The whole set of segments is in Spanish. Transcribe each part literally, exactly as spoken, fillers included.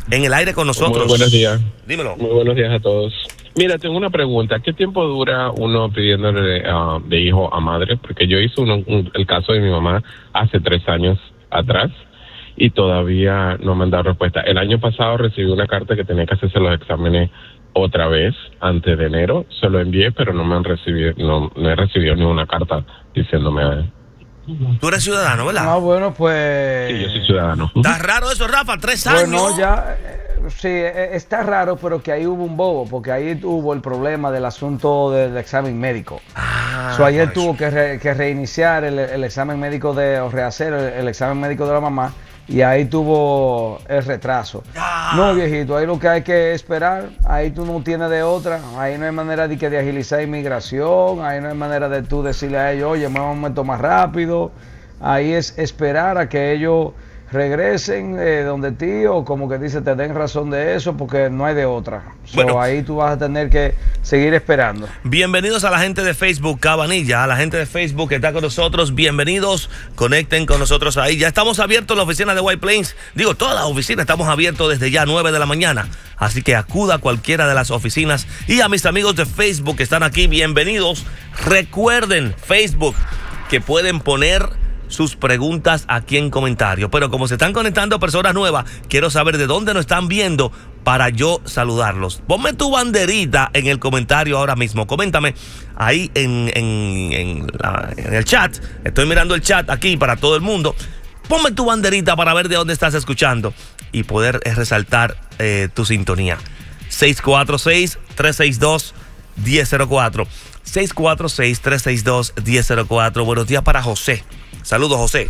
en el aire con nosotros. Muy buenos días. Dímelo. Muy buenos días a todos. Mira, tengo una pregunta. ¿Qué tiempo dura uno pidiéndole uh, de hijo a madre? Porque yo hice uno, un, el caso de mi mamá hace tres años atrás y todavía no me han dado respuesta. El año pasado recibí una carta que tenía que hacerse los exámenes otra vez antes de enero. Se lo envié, pero no me han recibido, no, no he recibido ni una carta diciéndome. Tú eres ciudadano, ¿verdad? Ah, bueno, pues... Sí, yo soy ciudadano. Está raro eso, Rafa, tres años. Bueno, ya, eh, sí, eh, está raro, pero que ahí hubo un bobo, porque ahí hubo el problema del asunto del examen médico. Ah, so, ayer pues. tuvo que, re, que reiniciar el, el examen médico de, o rehacer el, el examen médico de la mamá, y ahí tuvo el retraso. Ah. No, viejito, ahí lo que hay que esperar, ahí tú no tienes de otra, ahí no hay manera de, que de agilizar inmigración, ahí no hay manera de tú decirle a ellos, oye, me un momento más rápido, ahí es esperar a que ellos regresen eh, donde ti, o como que dice, te den razón de eso, porque no hay de otra. So, bueno, ahí tú vas a tener que seguir esperando. Bienvenidos a la gente de Facebook, Cabanilla, a la gente de Facebook que está con nosotros, bienvenidos, conecten con nosotros ahí. Ya estamos abiertos en la oficina de White Plains, digo, todas las oficinas estamos abiertos desde ya nueve de la mañana, así que acuda a cualquiera de las oficinas. Y a mis amigos de Facebook que están aquí, bienvenidos. Recuerden, Facebook, que pueden poner sus preguntas aquí en comentarios, pero como se están conectando personas nuevas, quiero saber de dónde nos están viendo para yo saludarlos. Ponme tu banderita en el comentario ahora mismo, coméntame ahí en, en, en, la, en el chat. Estoy mirando el chat aquí para todo el mundo. Ponme tu banderita para ver de dónde estás escuchando y poder eh, resaltar eh, tu sintonía. seis cuatro seis, tres seis dos, uno cero cero cuatro seis cuatro seis, tres seis dos, uno cero cero cuatro. Buenos días para José. Saludos, José.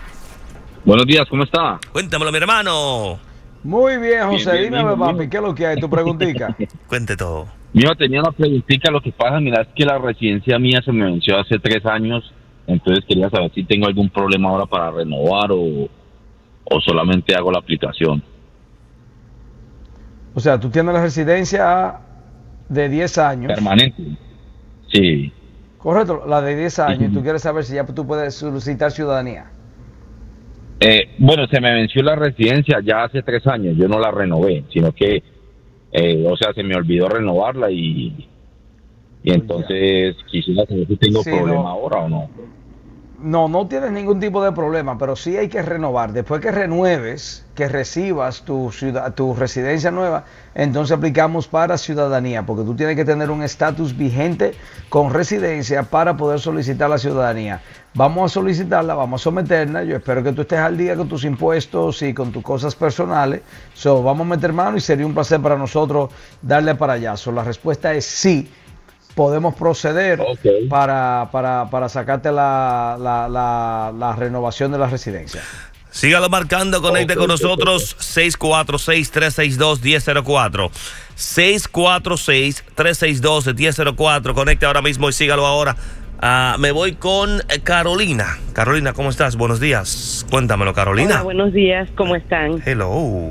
Buenos días, ¿cómo está? Cuéntamelo, mi hermano. Muy bien, José, Bien, bien, dime, bien, papi, bien. ¿qué es lo que hay? Tu preguntita. Cuente todo. Mío, tenía una preguntita. Lo que pasa, mira, es que la residencia mía se me venció hace tres años. Entonces quería saber si tengo algún problema ahora para renovar o, o solamente hago la aplicación. O sea, tú tienes la residencia de diez años. Permanente. Sí. Correcto, la de diez años, Sí. y tú quieres saber si ya tú puedes solicitar ciudadanía. Eh, bueno, se me venció la residencia ya hace tres años. Yo no la renové, sino que, eh, o sea, se me olvidó renovarla y, y entonces quisiera saber si tengo Sí, problema no. ahora o no. No, no tienes ningún tipo de problema, pero sí hay que renovar. Después que renueves, que recibas tu, ciudad, tu residencia nueva, entonces aplicamos para ciudadanía, porque tú tienes que tener un estatus vigente con residencia para poder solicitar la ciudadanía. Vamos a solicitarla, vamos a someterla. Yo espero que tú estés al día con tus impuestos y con tus cosas personales. So, vamos a meter mano y sería un placer para nosotros darle para allá. So, la respuesta es sí. Podemos proceder Okay. para, para, para sacarte la, la, la, la renovación de la residencia. Sígalo marcando, conecte Okay, con nosotros. seis cuatro seis, tres seis dos, uno cero cero cuatro seis cuatro seis, tres seis dos, uno cero cero cuatro. Conecte ahora mismo y sígalo ahora. Uh, me voy con Carolina. Carolina, ¿cómo estás? Buenos días. Cuéntamelo, Carolina. Hola, buenos días, ¿cómo están? Hello.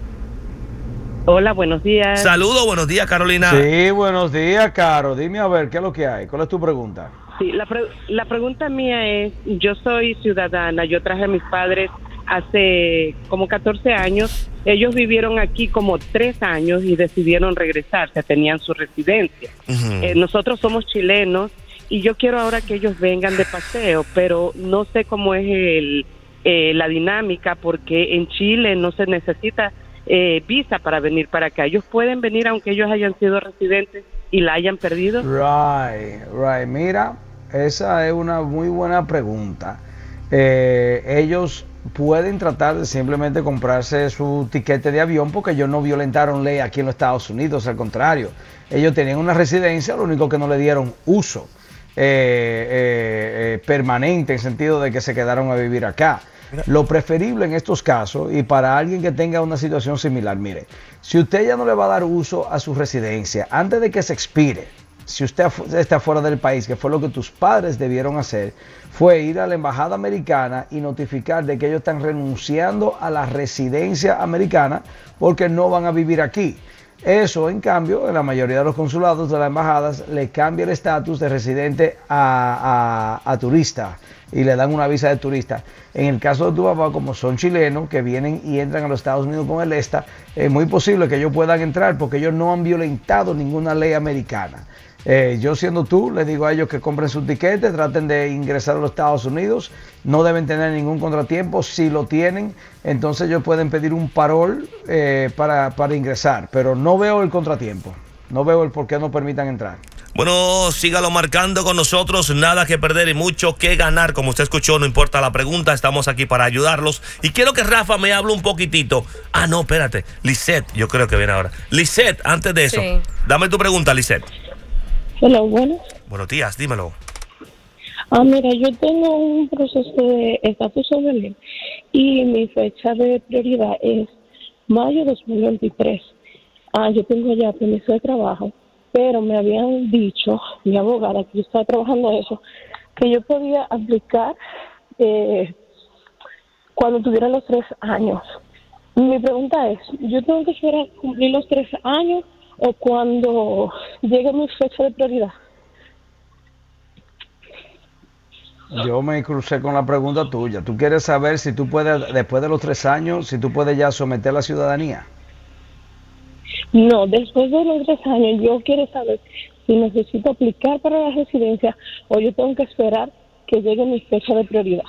Hola, buenos días. Saludos, buenos días, Carolina. Sí, buenos días, Caro. Dime a ver, ¿qué es lo que hay? ¿Cuál es tu pregunta? Sí, la, pre la pregunta mía es, yo soy ciudadana, yo traje a mis padres hace como catorce años, ellos vivieron aquí como tres años y decidieron regresarse, tenían su residencia. Uh-huh. eh, nosotros somos chilenos y yo quiero ahora que ellos vengan de paseo, pero no sé cómo es el, eh, la dinámica, porque en Chile no se necesita eh, visa para venir para acá. Ellos pueden venir aunque ellos hayan sido residentes y la hayan perdido. Right, right. Mira, esa es una muy buena pregunta. Eh, ellos pueden tratar de simplemente comprarse su tiquete de avión porque ellos no violentaron ley aquí en los Estados Unidos, al contrario. Ellos tenían una residencia, lo único que no le dieron uso eh, eh, eh, permanente, en sentido de que se quedaron a vivir acá. Lo preferible en estos casos, y para alguien que tenga una situación similar, mire, si usted ya no le va a dar uso a su residencia antes de que se expire, si usted está fuera del país, que fue lo que tus padres debieron hacer, fue ir a la embajada americana y notificar de que ellos están renunciando a la residencia americana porque no van a vivir aquí. Eso, en cambio, en la mayoría de los consulados de las embajadas le cambia el estatus de residente a, a, a turista y le dan una visa de turista. En el caso de tu papá, como son chilenos que vienen y entran a los Estados Unidos con el ESTA, es muy posible que ellos puedan entrar porque ellos no han violentado ninguna ley americana. Eh, yo siendo tú, le digo a ellos que compren su tiquete, traten de ingresar a los Estados Unidos, no deben tener ningún contratiempo. Si lo tienen, entonces ellos pueden pedir un parol eh, para, para ingresar, pero no veo el contratiempo, no veo el por qué no permitan entrar. Bueno, sígalo marcando con nosotros, nada que perder y mucho que ganar. Como usted escuchó, no importa la pregunta, estamos aquí para ayudarlos. Y quiero que Rafa me hable un poquitito. Ah, no, espérate, Lisette, yo creo que viene ahora. Lisette, antes de eso, sí. Dame tu pregunta, Lisette. Hola, buenas. Buenos días, dímelo. Ah, mira, yo tengo un proceso de estatus juvenil y mi fecha de prioridad es mayo dos mil veintitrés. Ah, yo tengo ya permiso de trabajo, pero me habían dicho, mi abogada, que yo estaba trabajando eso, que yo podía aplicar eh, cuando tuviera los tres años. Mi pregunta es, ¿yo tengo que esperar a cumplir los tres años o cuando llegue mi fecha de prioridad? Yo me crucé con la pregunta tuya. ¿Tú quieres saber si tú puedes, después de los tres años, si tú puedes ya someter la ciudadanía? No, después de los tres años yo quiero saber si necesito aplicar para la residencia o yo tengo que esperar que llegue mi fecha de prioridad.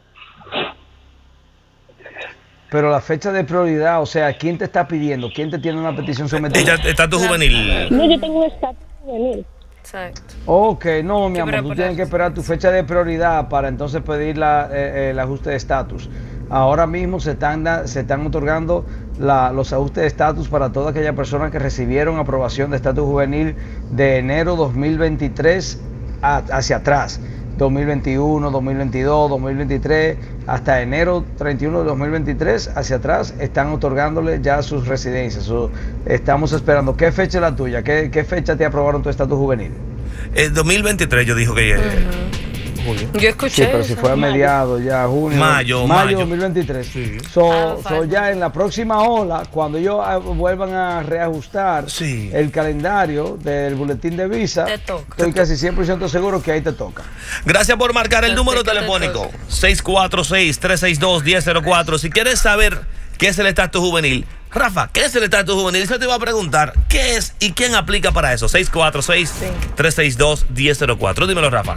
Pero la fecha de prioridad, o sea, ¿quién te está pidiendo? ¿Quién te tiene una petición sometida? Estatus juvenil. No, yo tengo un estatus juvenil. Exacto. Ok, no, mi amor, tú tienes que esperar tu fecha de prioridad para entonces pedir la, eh, el ajuste de estatus. Ahora mismo se están, se están otorgando la, los ajustes de estatus para todas aquellas personas que recibieron aprobación de estatus juvenil de enero dos mil veintitrés a, hacia atrás. dos mil veintiuno, dos mil veintidós, dos mil veintitrés, hasta enero treinta y uno de dos mil veintitrés hacia atrás están otorgándole ya sus residencias. So, estamos esperando. ¿Qué fecha es la tuya? ¿Qué, qué fecha te aprobaron tu estatus juvenil? El dos mil veintitrés yo dijo que... Uh-huh. Julio. Yo escuché. Sí, pero si fue a mediados ya, junio. Mayo, mayo. mayo. dos mil veintitrés. Sí. So, Ah, so ya en la próxima ola, cuando ellos vuelvan a reajustar sí. el calendario del boletín de visa, te toca. estoy casi cien por ciento seguro que ahí te toca. Gracias por marcar el Yo número sé que te telefónico toca. seis cuatro seis, tres seis dos, uno cero cero cuatro. Si quieres saber qué es el estatus juvenil, Rafa, ¿qué es el estatus juvenil? Eso te iba a preguntar, ¿qué es y quién aplica para eso? seis cuatro seis, tres seis dos, uno cero cero cuatro. Dímelo, Rafa.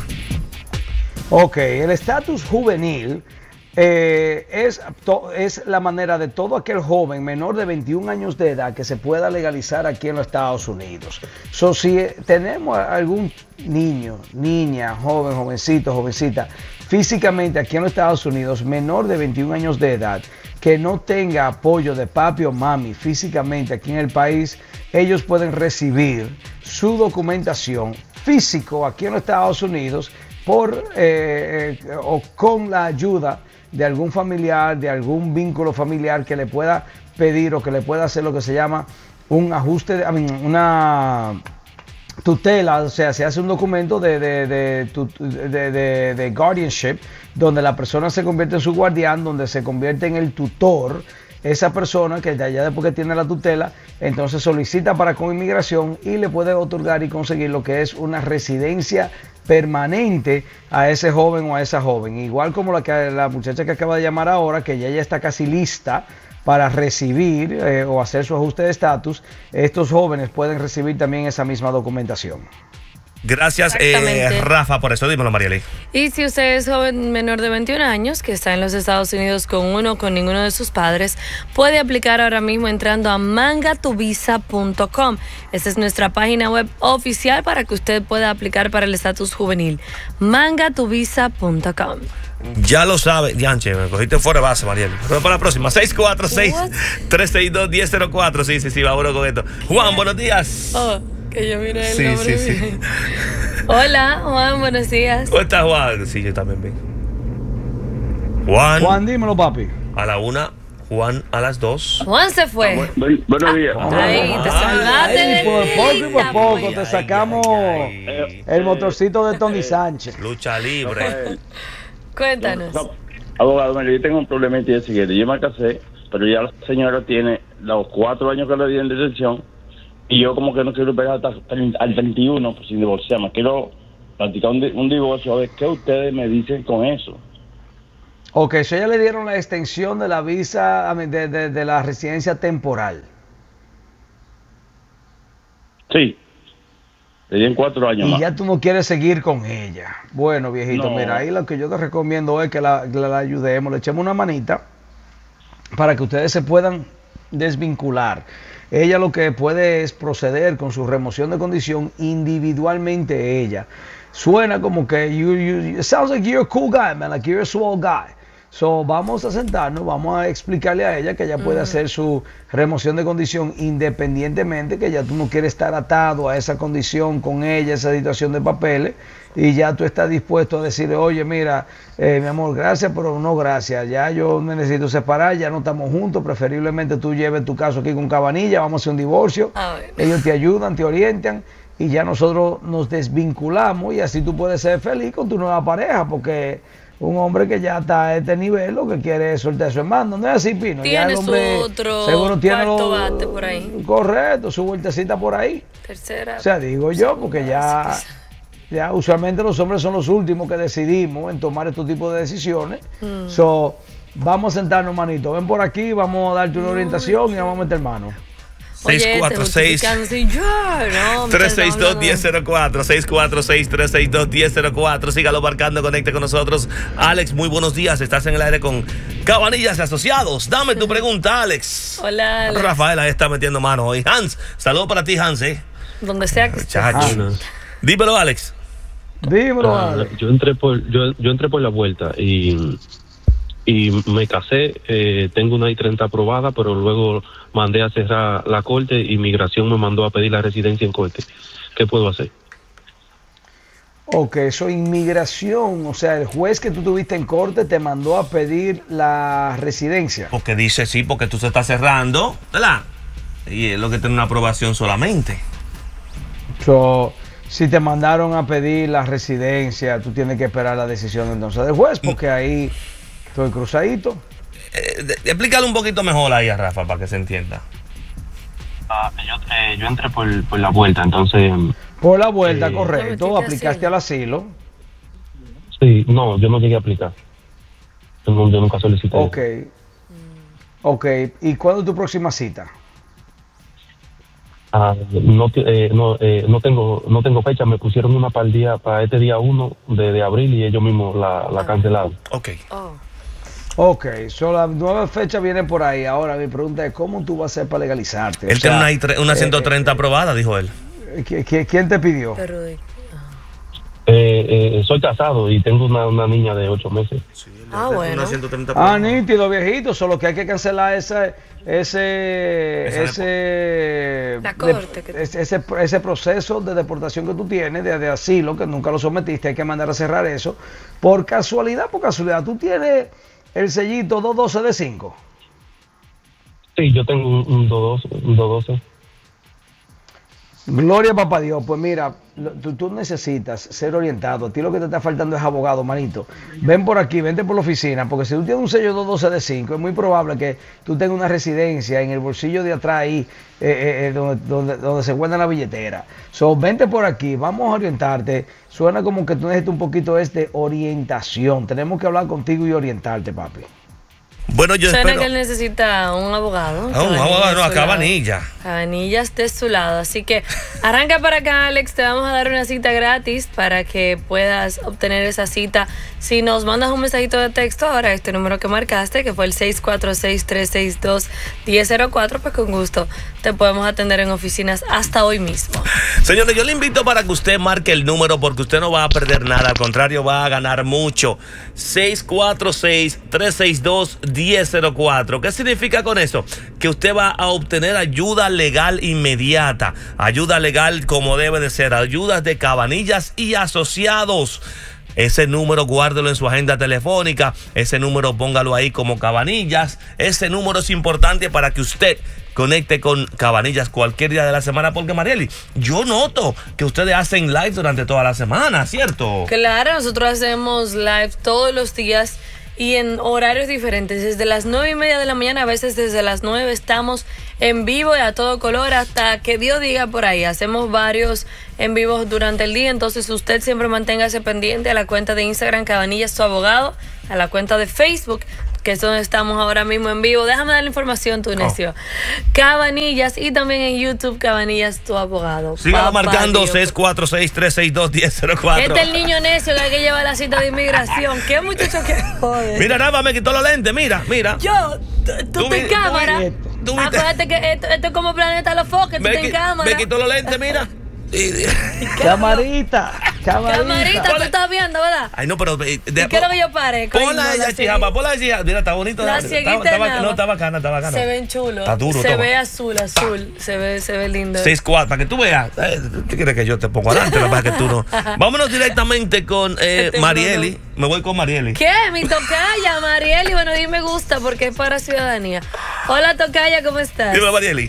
Ok, el estatus juvenil eh, es, to, es la manera de todo aquel joven menor de veintiún años de edad que se pueda legalizar aquí en los Estados Unidos. So, si tenemos algún niño, niña, joven, jovencito, jovencita, físicamente aquí en los Estados Unidos, menor de veintiún años de edad, que no tenga apoyo de papi o mami físicamente aquí en el país, ellos pueden recibir su documentación físico aquí en los Estados Unidos por eh, eh, o con la ayuda de algún familiar, de algún vínculo familiar que le pueda pedir o que le pueda hacer lo que se llama un ajuste, de, I mean, una tutela, o sea, se hace un documento de, de, de, de, de, de guardianship, donde la persona se convierte en su guardián, donde se convierte en el tutor. Esa persona que ya después que tiene la tutela, entonces solicita para con inmigración y le puede otorgar y conseguir lo que es una residencia permanente a ese joven o a esa joven. Igual como la, que, la muchacha que acaba de llamar ahora, que ya, ya está casi lista para recibir eh, o hacer su ajuste de estatus, estos jóvenes pueden recibir también esa misma documentación. Gracias, eh, Rafa, por eso. Dímelo, Marieli. Y si usted es joven menor de veintiún años, que está en los Estados Unidos con uno o con ninguno de sus padres, puede aplicar ahora mismo entrando a manga tu visa punto com. Esta es nuestra página web oficial para que usted pueda aplicar para el estatus juvenil. manga tu visa punto com. Ya lo sabe, Dianche, me cogiste fuera de base, Marieli. Pero para la próxima, seis cuatro seis, tres seis dos, uno cero cero cuatro. Sí, sí, sí, vámonos con esto. Juan, buenos días. Oh, que yo mire el Sí, nombre. sí, sí. Hola, Juan, buenos días. ¿Cómo estás, Juan? Sí, yo también vi. Juan. Juan, dímelo, papi. A la una, Juan a las dos. Juan se fue. Ah, bueno, buenos días. Ahí, te salvaste Ay, de por poco y por linda, poco pues. te sacamos Ay, ay, el motorcito de Tony Sánchez. Lucha libre. Rafael, Cuéntanos. no, abogado, mire, yo tengo un problemita y es el siguiente. Yo me casé, pero ya la señora tiene los cuatro años que le di en detención y yo como que no quiero pegar hasta, hasta al treinta y uno pues, sin divorciarme. Quiero practicar un, di- un divorcio. A ver, ¿qué ustedes me dicen con eso? Ok, so ya le dieron la extensión de la visa, a mí, de, de, de la residencia temporal. Sí. Serían cuatro años Y más. ya tú no quieres seguir con ella. Bueno, viejito, No. mira, ahí lo que yo te recomiendo es que la, que la ayudemos, le echemos una manita para que ustedes se puedan desvincular. Ella lo que puede es proceder con su remoción de condición individualmente ella. Suena como que you, you, it sounds like you're a cool guy, man, like you're a swell guy. So, vamos a sentarnos, vamos a explicarle a ella que ella puede hacer su remoción de condición independientemente, que ya tú no quieres estar atado a esa condición con ella, esa situación de papeles, y ya tú estás dispuesto a decirle, oye, mira, eh, mi amor, gracias, pero no gracias, ya yo me necesito separar, ya no estamos juntos, preferiblemente tú lleves tu caso aquí con Cabanilla, vamos a hacer un divorcio, A ver. ellos te ayudan, te orientan, y ya nosotros nos desvinculamos, y así tú puedes ser feliz con tu nueva pareja, porque un hombre que ya está a este nivel lo que quiere es soltar a su hermano. No es así, Pino. Ya Tiene el hombre su otro seguro tiene cuarto lo- bate por ahí. Correcto, su vueltecita por ahí. Tercera. O sea, digo yo, porque ya, ya usualmente los hombres son los últimos que decidimos en tomar este tipo de decisiones. Mm. So, vamos a sentarnos, manito. Ven por aquí, vamos a darte una orientación y vamos a meter mano. Oye, seis cuatro seis, justificándose, yo, no, tres seis dos, muchachos, uno cero cero cuatro, seis cuatro seis, tres seis dos, uno cero cero cuatro. Sígalo marcando, conecte con nosotros. Alex, muy buenos días. Estás en el aire con Cabanillas y Asociados. Dame tu pregunta, Alex. Hola, Alex. Rafael ahí está metiendo mano hoy. Hans, saludo para ti, Hans. ¿eh? Donde sea que estés. Chacho. Dímelo, Alex. Dímelo, Ah, Ale. yo entré por yo, yo entré por la vuelta y y me casé, eh, tengo una I treinta aprobada, pero luego mandé a cerrar la corte y Migración me mandó a pedir la residencia en corte. ¿Qué puedo hacer? Ok, eso inmigración, o sea, el juez que tú tuviste en corte te mandó a pedir la residencia. Porque dice sí, porque tú se estás cerrando, ¿verdad? Y es lo que tiene una aprobación solamente. So, si te mandaron a pedir la residencia, tú tienes que esperar la decisión entonces del juez, porque ahí estoy cruzadito. Eh, de- explícale un poquito mejor ahí a Rafa para que se entienda. Ah, yo, eh, yo entré por, por la vuelta, entonces... Por la vuelta, Sí. correcto, Metiste aplicaste al asilo. Sí, no, yo no llegué a aplicar. Yo, no- yo nunca solicité. Ok. Ok, ¿y cuándo es tu próxima cita? Ah, no, ti- eh, no, eh, no tengo no tengo fecha, me pusieron una para el día, para este día uno de, de abril y ellos mismos la, la cancelaron. Ok. Oh. Ok, so la nueva fecha viene por ahí. Ahora mi pregunta es, ¿cómo tú vas a hacer para legalizarte? Él O sea, tiene una, I tre- una eh, ciento treinta aprobada, dijo él. ¿qui- qui- ¿Quién te pidió? Pero de- Eh, eh, soy casado y tengo una, una niña de ocho meses. Ah, bueno. Una ciento treinta Ah, aprobada. nítido, viejito, solo que hay que cancelar ese, ese, Esa ese, La de- corte que- ese, ese, ese proceso de deportación que tú tienes, de, de asilo, que nunca lo sometiste, hay que mandar a cerrar eso. Por casualidad, por casualidad, tú tienes el sellito doscientos doce de cinco. Sí, yo tengo un, un dos doce. Gloria a papá Dios, pues mira, lo- tú, tú necesitas ser orientado. A ti lo que te está faltando es abogado, manito. Ven por aquí, vente por la oficina, porque si tú tienes un sello doscientos doce de cinco, es muy probable que tú tengas una residencia en el bolsillo de atrás ahí, eh, eh, eh, donde, donde, donde se guarda la billetera. So, vente por aquí, vamos a orientarte. Suena como que tú necesitas un poquito es de orientación. Tenemos que hablar contigo y orientarte, papi. Bueno, yo Suena espero. que él necesita un abogado. Ah, un Cabanillas abogado, no, de a su Cabanilla. lado. Cabanillas de su lado. Así que arranca para acá, Alex. Te vamos a dar una cita gratis para que puedas obtener esa cita. Si nos mandas un mensajito de texto ahora a este número que marcaste, que fue el seis cuatro seis, tres seis dos, uno cero cero cuatro, pues con gusto te podemos atender en oficinas hasta hoy mismo. Señores, yo le invito para que usted marque el número porque usted no va a perder nada, al contrario, va a ganar mucho. seis cuatro seis, tres seis dos, uno cero cero cuatro. ¿Qué significa con eso? Que usted va a obtener ayuda legal inmediata, ayuda legal como debe de ser, ayudas de Cabanillas y Asociados. Ese número guárdelo en su agenda telefónica, ese número póngalo ahí como Cabanillas. Ese número es importante para que usted conecte con Cabanillas cualquier día de la semana, porque Marieli, yo noto que ustedes hacen live durante toda la semana, ¿cierto? Claro, nosotros hacemos live todos los días y en horarios diferentes. Desde las nueve y media de la mañana, a veces desde las nueve estamos en vivo y a todo color hasta que Dios diga por ahí. Hacemos varios en vivos durante el día, entonces usted siempre manténgase pendiente a la cuenta de Instagram Cabanillas Tu Abogado, a la cuenta de Facebook, que es donde estamos ahora mismo en vivo. Déjame dar la información, tu necio. Oh. Cabanillas, y también en YouTube Cabanillas Tu Abogado. Sígalo marcando seis cuatro seis, tres seis dos, uno cero cero cuatro. Este es el niño necio que hay que llevar la cita de inmigración. Qué muchacho que jode. Mira, nada, me quitó los lentes, mira, mira. Yo, tú te en cámara. Tú, acuérdate que esto, esto es como Planeta Los Foques, tú te en cámara. Me quitó los lentes, mira. Camarita, camarita. Camarita, tú estás viendo, ¿verdad? Ay, no, pero. De, ¿Qué es lo que yo pare? Ponla ella, chijama, ponla ella. Mira, está bonito. La está, cieguita está, está, nada. No, está bacana, está bacana. Se ven chulos. Está duro, Se toma. ve azul, azul. Se ve, se ve lindo. seis cuatro, para que tú veas. Eh, ¿Tú quieres que yo te ponga adelante? La verdad que tú no. Vámonos directamente con eh, este Marieli. Me voy con Marieli. ¿Qué? Mi tocaya, Marieli. Bueno, dime me gusta porque es para ciudadanía. Hola, tocaya, ¿cómo estás? Dime, Marieli.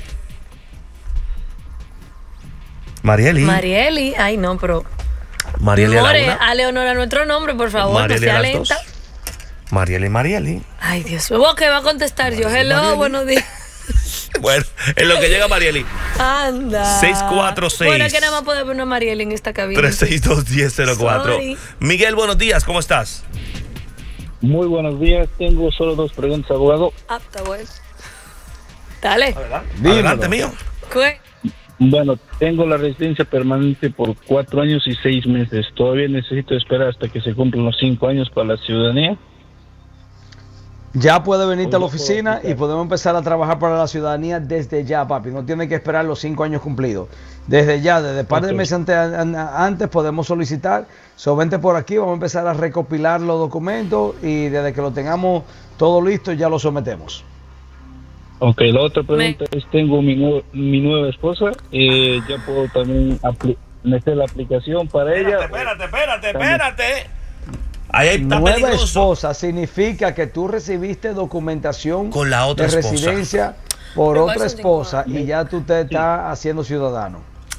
Marieli. Marieli, ay no, pero. Marieli More, a Leonora a nuestro nombre, por favor, Marieli no sea lenta. Marieli, Marieli. Ay, Dios mío, ¿qué va a contestar yo? Marieli, Hello, Marieli. Buenos días. Bueno, en lo que llega Marieli. Anda. seis cuatro seis. Bueno, es que nada más puede haber una Marieli en esta cabina. tres seis dos, uno cero cero cuatro. Sorry. Miguel, buenos días, ¿cómo estás? Muy buenos días, tengo solo dos preguntas, abogado. Ah, está bueno. Dale. Adelante, Adelante mío. ¿Qué? Bueno, tengo la residencia permanente por cuatro años y seis meses. Todavía necesito esperar hasta que se cumplan los cinco años para la ciudadanía. Ya puede venirte a la oficina y podemos empezar a trabajar para la ciudadanía desde ya, papi. No tiene que esperar los cinco años cumplidos. Desde ya, desde par de okay. meses antes, antes podemos solicitar. So, vente por aquí, vamos a empezar a recopilar los documentos y desde que lo tengamos todo listo ya lo sometemos. Ok, la otra pregunta Me... es, tengo mi, nu mi nueva esposa, eh, ya puedo también meter la aplicación para espérate, ella. Espérate, espérate, espérate. Ahí está nueva peligroso. Esposa significa que tú recibiste documentación con la otra de esposa. residencia por Pero otra esposa y ya tú te estás sí. haciendo ciudadano.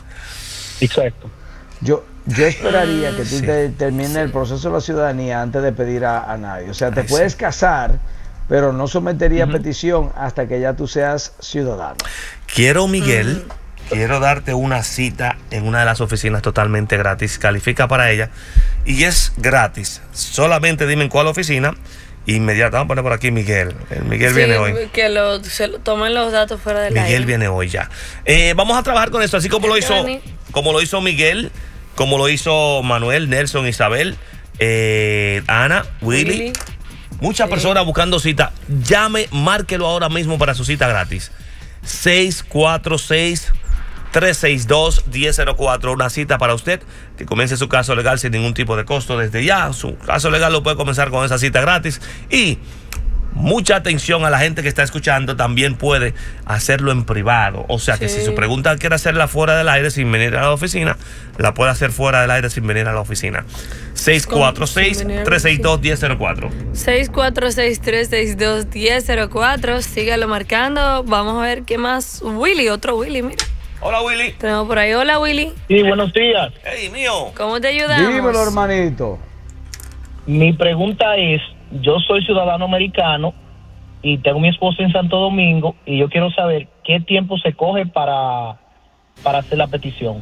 Exacto. Yo, yo esperaría que tú sí. te termines sí. el proceso de la ciudadanía antes de pedir a, a nadie. O sea, te Ay, puedes sí. casar, pero no sometería uh-huh. petición hasta que ya tú seas ciudadano. Quiero, Miguel, uh-huh. quiero darte una cita en una de las oficinas totalmente gratis. Califica para ella y es gratis. Solamente dime en cuál oficina. Inmediatamente, vamos a poner por aquí Miguel. El Miguel sí, viene hoy. Que lo, se lo, tomen los datos fuera del Miguel aire. viene hoy ya. Eh, vamos a trabajar con esto, así como lo hizo, como lo hizo Miguel, como lo hizo Manuel, Nelson, Isabel, eh, Ana, Willy. Willy. Muchas sí. personas buscando cita. Llame, márquelo ahora mismo para su cita gratis. seis cuatro seis, tres seis dos, uno cero cero cuatro. Una cita para usted que comience su caso legal sin ningún tipo de costo desde ya. Su caso legal lo puede comenzar con esa cita gratis. Y mucha atención a la gente que está escuchando, también puede hacerlo en privado. O sea que sí. si su pregunta quiere hacerla fuera del aire sin venir a la oficina, la puede hacer fuera del aire sin venir a la oficina. seis cuatro seis, tres seis dos, uno cero cero cuatro. seis cuatro seis, tres seis dos, uno cero cero cuatro. Sígalo marcando. Vamos a ver qué más. Willy, otro Willy, mira. Hola, Willy. Tenemos por ahí. Hola, Willy. Sí, buenos días. Hey, mío. ¿Cómo te ayudamos? Dímelo, hermanito. Mi pregunta es, yo soy ciudadano americano y tengo mi esposa en Santo Domingo y yo quiero saber qué tiempo se coge para, para hacer la petición.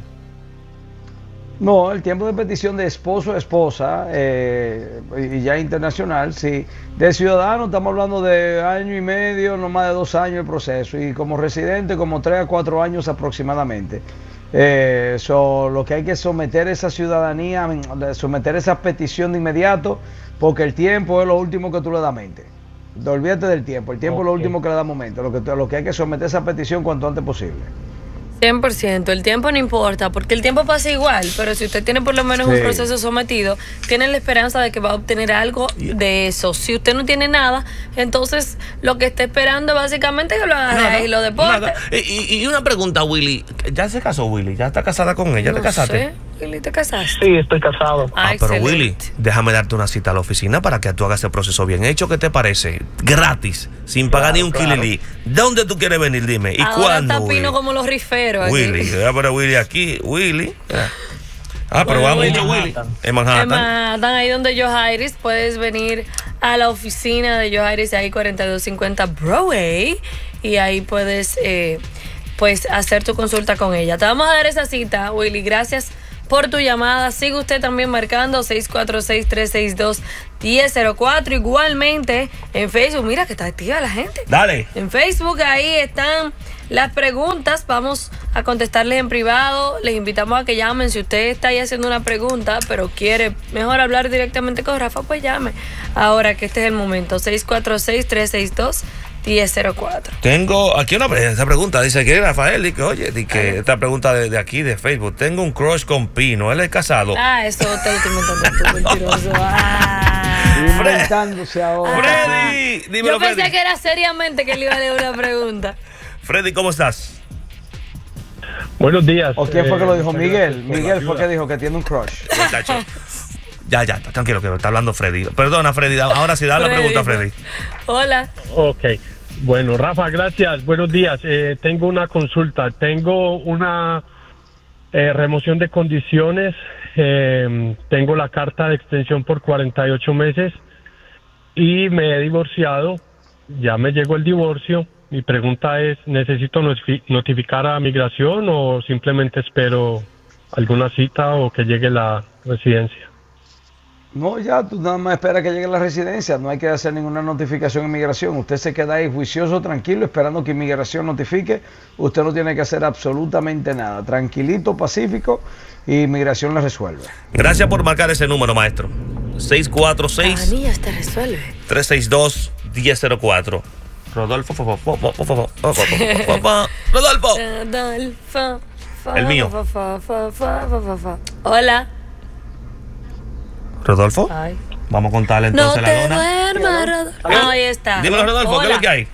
No, el tiempo de petición de esposo a esposa eh, y ya internacional, sí. De ciudadano estamos hablando de año y medio, no más de dos años el proceso. Y como residente, como tres a cuatro años aproximadamente. Eh, so, lo que hay que someter esa ciudadanía, someter esa petición de inmediato, porque el tiempo es lo último que tú le das mente. Olvídate del tiempo, el tiempo okay. es lo último que le da momento. Lo que, lo que hay que someter esa petición cuanto antes posible. cien por ciento, el tiempo no importa, porque el tiempo pasa igual, pero si usted tiene por lo menos sí. un proceso sometido, tiene la esperanza de que va a obtener algo yeah. de eso. Si usted no tiene nada, entonces lo que está esperando básicamente es que lo agarre y lo deporte. Y, y una pregunta, Willy, ¿ya se casó Willy? ¿Ya está casada con ella? No ¿Te casaste? Sé. Willy, ¿te casaste? Sí, estoy casado. Ah, ah pero Willy, déjame darte una cita a la oficina para que tú hagas el proceso bien hecho. ¿Qué te parece? Gratis, sin pagar claro, ni un claro. kililí. ¿De dónde tú quieres venir? Dime. ¿Y ahora cuándo? Está Pino como los riferos. Willy, ya para Willy aquí, Willy. Ah, pero bueno, vamos mucho Willy. En Manhattan. En Manhattan, ahí donde yo Iris, puedes venir a la oficina de Yohairis, ahí cuarenta y dos cincuenta Broadway, y ahí puedes eh, pues hacer tu consulta con ella. Te vamos a dar esa cita, Willy. Gracias por tu llamada. Sigue usted también marcando seis cuatro seis, tres seis dos, uno cero cero cuatro. Igualmente en Facebook, mira que está activa la gente. Dale. En Facebook ahí están las preguntas. Vamos a contestarles en privado. Les invitamos a que llamen. Si usted está ahí haciendo una pregunta, pero quiere mejor hablar directamente con Rafa, pues llame. Ahora que este es el momento. seis cuatro seis, tres seis dos, uno cero cero cuatro. Tengo aquí una esa pregunta. Dice que Rafael, dice que, oye, dice que esta pregunta de, de aquí, de Facebook. Tengo un crush con Pino. Él es casado. Ah, eso te lo estoy inventando tú, mentiroso. Ah. Inventándose ahora. Freddy, dímelo, Yo pensé Freddy. que era seriamente que él iba a leer una pregunta. Freddy, ¿cómo estás? Buenos días. ¿O quién fue que lo dijo? Eh, Miguel. por la Miguel fue ayuda. que dijo que tiene un crush. Muchacho. Ya, ya, tranquilo, que está hablando Freddy. Perdona, Freddy. Ahora sí, da la Freddy. pregunta, Freddy. Hola. Ok. Bueno, Rafa, gracias. Buenos días. Eh, tengo una consulta. Tengo una eh, remoción de condiciones. Eh, tengo la carta de extensión por cuarenta y ocho meses y me he divorciado. Ya me llegó el divorcio. Mi pregunta es, ¿necesito notifi- notificar a migración o simplemente espero alguna cita o que llegue la residencia? No, ya, tú nada más espera que llegue la residencia, no hay que hacer ninguna notificación en inmigración. Usted se queda ahí juicioso, tranquilo, esperando que inmigración notifique. Usted no tiene que hacer absolutamente nada. Tranquilito, pacífico, y inmigración le resuelve. Gracias por marcar ese número, maestro. seis cuatro seis, Cabanillas te resuelve. tres seis dos, uno cero cero cuatro. Rodolfo, fo, fo, fo, fo, fo, fo, fo, fo, fo, fo. Rodolfo. Rodolfo. Fa, El mío. fa, fa, fa, fa, fa, fa, fa. Hola. Rodolfo. Ay. Vamos a contarle No entonces la te dona. duermas, Rodolfo. Ah, ahí está. Dímelo, Rodolfo, ¿qué es Hola. lo que hay?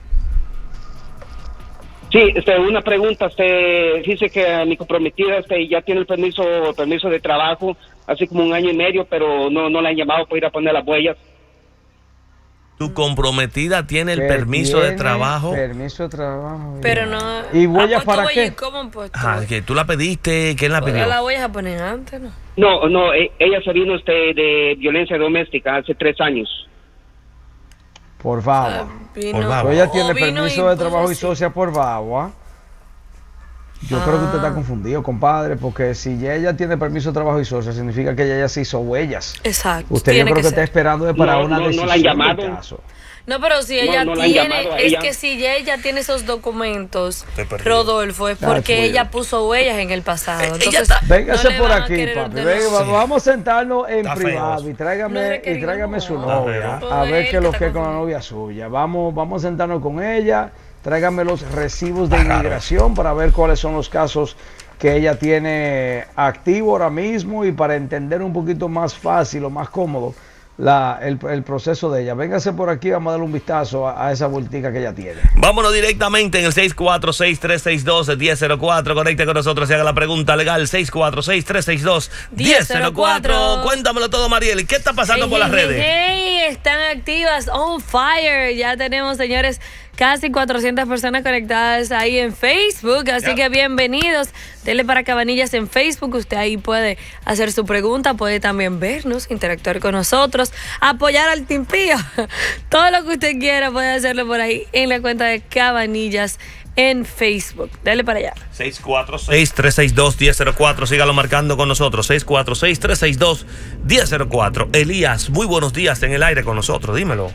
Sí, este, una pregunta. Este, dice que mi comprometida este, ya tiene el permiso permiso de trabajo hace como un año y medio, pero no no la han llamado para ir a poner las huellas. Tu comprometida tiene el Que permiso de tiene trabajo. Permiso de trabajo. Pero no. ¿Y huellas ¿Ha puesto para huella? qué? ¿Cómo han puesto? Ajá, que tú la pediste, ¿quién la pidió? La huellas a poner antes, ¿no? No, no, e- ella se vino este, de violencia doméstica hace tres años. Por VAWA. Vino- Por VAWA. Pues ella tiene o vino permiso y de puso trabajo y así. socia por VAWA. Yo creo que usted está confundido, compadre, porque si ya ella tiene permiso de trabajo y socia, significa que ella ya se hizo huellas. Exacto. Usted yo tiene creo que, que está ser. esperando de para No, una no, no la han decisión del llamado. caso. No, pero si No, ella no la han tiene, llamado a es ella. que si ya ella tiene esos documentos, Estoy perdido. Rodolfo, es That's porque weird. ella puso huellas en el pasado. Eh, ella Entonces, está- Véngase no le por van a aquí, querer papi. ordenar. Venga, Sí. vamos a sentarnos en Está privado feo. y No tráigame, es que y tráigame su no. novia Está a ver feo. qué es lo Él que es está con la confundido. novia suya. Vamos, vamos a sentarnos con ella, tráigame los recibos de Está raro. inmigración para ver cuáles son los casos que ella tiene activo ahora mismo y para entender un poquito más fácil o más cómodo la, el, el proceso de ella. Véngase por aquí, vamos a darle un vistazo a, a esa vueltica que ella tiene. Vámonos directamente en el seis cuatro seis, tres seis dos, uno cero cero cuatro. Conecte con nosotros y haga la pregunta legal. seis cuatro seis, tres seis dos, uno cero cero cuatro. Cuéntamelo todo, Mariel. ¿Qué está pasando Hey, por las hey, redes? hey, hey, están activas, on fire. Ya tenemos, señores, casi cuatrocientas personas conectadas ahí en Facebook. Así Ya. que bienvenidos. Dele para Cabanillas en Facebook. Usted ahí puede hacer su pregunta, puede también vernos, interactuar con nosotros, apoyar al Team Pío. Todo lo que usted quiera puede hacerlo por ahí en la cuenta de Cabanillas en Facebook. Dale para allá. seis cuatro seis, tres seis dos, uno cero cero cuatro. Sígalo marcando con nosotros. seis cuatro seis, tres seis dos, uno cero cero cuatro. Elías, muy buenos días en el aire con nosotros. Dímelo.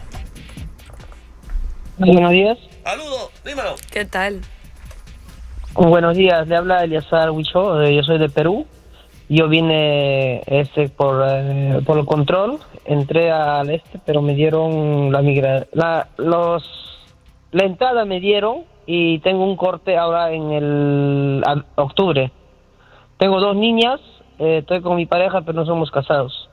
Buenos días. Saludos, dímelo. ¿Qué tal? Buenos días, le habla Eliazar Huicho, eh, yo soy de Perú. Yo vine este por eh, por el control, entré al este, pero me dieron la migra la los la entrada me dieron y tengo un corte ahora en el a- octubre. Tengo dos niñas, eh, estoy con mi pareja, pero no somos casados.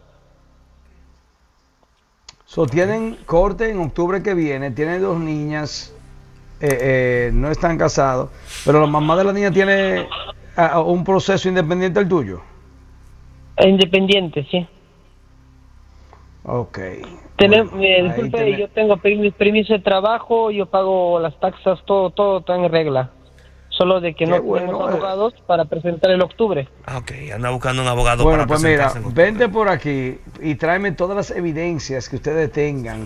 So, tienen corte en octubre que viene, tienen dos niñas, eh, eh, no están casados, pero la mamá de la niña tiene ah, un proceso independiente del tuyo. Independiente, sí. Ok. Tenem- Bueno, eh, ahí disculpe, tiene- yo tengo permi- permiso de trabajo, yo pago las taxas, todo todo está en regla. solo de que Qué no bueno, tenemos eh. abogados para presentar en octubre. Ah, ok, anda buscando un abogado Bueno, para pues mira, presentarse en octubre. vente por aquí y tráeme todas las evidencias que ustedes tengan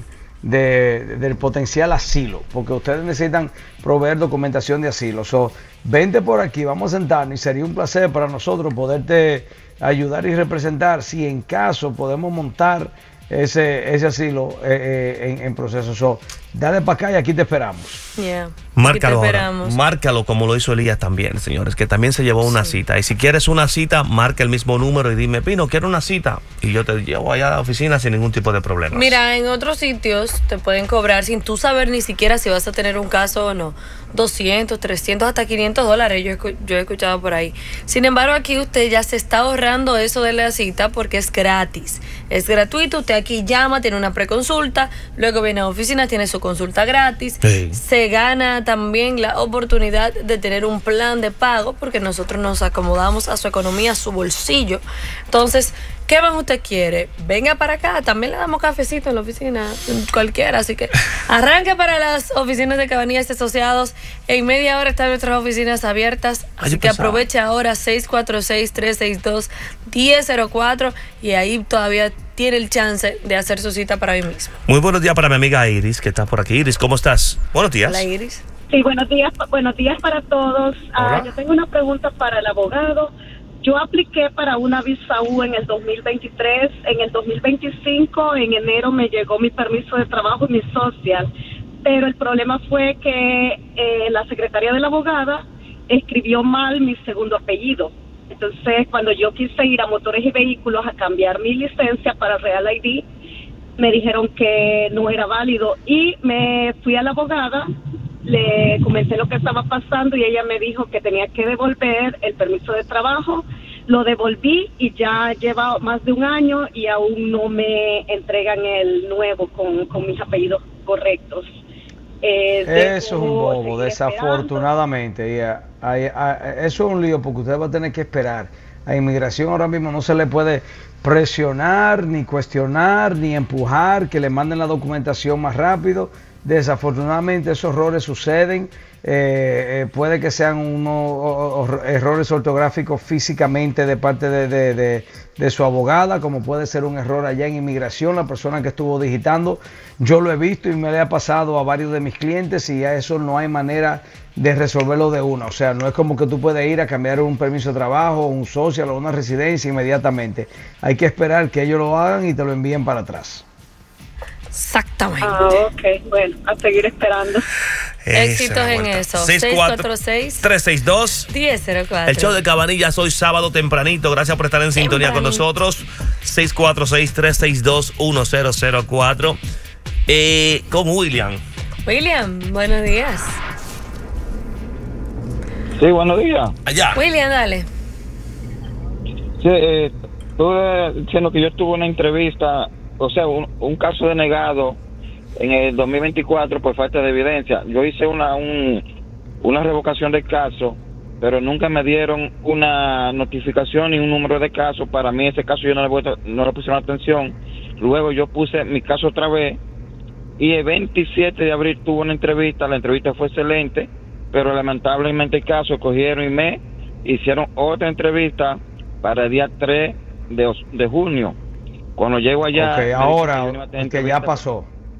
de, del potencial asilo, porque ustedes necesitan proveer documentación de asilo. So, vente por aquí, vamos a sentarnos y sería un placer para nosotros poderte ayudar y representar si en caso podemos montar ese, ese asilo eh, eh, en, en proceso. So, dale para acá y aquí te esperamos. Yeah. Márcalo Aquí te ahora. esperamos. Márcalo como lo hizo Elías también, señores, que también se llevó una cita. Y si quieres una cita, marca el mismo número y dime, Pino, quiero una cita. Y yo te llevo allá a la oficina sin ningún tipo de problema. Mira, en otros sitios te pueden cobrar sin tú saber ni siquiera si vas a tener un caso o no. doscientos, trescientos, hasta quinientos dólares, yo, escu- yo he escuchado por ahí. Sin embargo, aquí usted ya se está ahorrando eso de la cita porque es gratis. Es gratuito, usted aquí llama, tiene una preconsulta, luego viene a la oficina, tiene su consulta gratis. Sí. Se gana también la oportunidad de tener un plan de pago porque nosotros nos acomodamos a su economía, a su bolsillo. Entonces, ¿qué más usted quiere? Venga para acá, también le damos cafecito en la oficina, cualquiera, así que arranque para las oficinas de Cabanillas Asociados. En media hora están nuestras oficinas abiertas, así Ay, que pasado. aproveche ahora seis cuatro seis, tres seis dos, uno cero cero cuatro y ahí todavía tiene el chance de hacer su cita para hoy mismo. Muy buenos días para mi amiga Iris, que está por aquí. Iris, ¿cómo estás? Buenos días. Hola, Iris. Sí, buenos días, buenos días para todos. Ah, yo tengo una pregunta para el abogado. Yo apliqué para una visa U en el dos mil veintitrés, en el dos mil veinticinco, en enero me llegó mi permiso de trabajo y mi social, pero el problema fue que eh, la secretaria de la abogada escribió mal mi segundo apellido. Entonces, cuando yo quise ir a Motores y Vehículos a cambiar mi licencia para Real I D, me dijeron que no era válido y me fui a la abogada, le comenté lo que estaba pasando y ella me dijo que tenía que devolver el permiso de trabajo. Lo devolví y ya lleva más de un año y aún no me entregan el nuevo con, con mis apellidos correctos. Eh, Eso es un bobo, desafortunadamente. Ya, hay- hay- eso es un lío porque usted va a tener que esperar. A inmigración ahora mismo no se le puede presionar, ni cuestionar, ni empujar que le manden la documentación más rápido. Desafortunadamente esos errores suceden. Eh, eh, puede que sean unos o- o- errores ortográficos físicamente de parte de, de- de- de su abogada, como puede ser un error allá en inmigración, la persona que estuvo digitando. Yo lo he visto y me le ha pasado a varios de mis clientes y a eso no hay manera de resolverlo de una. O sea, no es como que tú puedes ir a cambiar un permiso de trabajo, un social o una residencia inmediatamente. Hay que esperar que ellos lo hagan y te lo envíen para atrás. Exactamente. Ah, ok, bueno, a seguir esperando. Éxitos en eso. seis cuatro seis, tres seis dos, uno cero cero cuatro. El show de Cabanillas hoy sábado tempranito. Gracias por estar en sintonía con nosotros. seis cuatro seis, tres seis dos, uno cero cero cuatro. Eh, con William. William, buenos días. Sí, buenos días. Allá. William, dale. Sí, eh, estuve diciendo que yo tuve una entrevista, o sea, un, un caso denegado en el dos mil veinticuatro por falta de evidencia. Yo hice una un, una revocación del caso, pero nunca me dieron una notificación ni un número de caso. Para mí ese caso yo no le, voy a- no le pusieron atención. Luego yo puse mi caso otra vez y el veintisiete de abril tuve una entrevista. La entrevista fue excelente, pero lamentablemente el caso cogieron y me hicieron otra entrevista para el día tres de, os- de junio. Cuando llego allá... Ok, me dicen ahora, que yo no iba a tener que ya entrevista. pasó.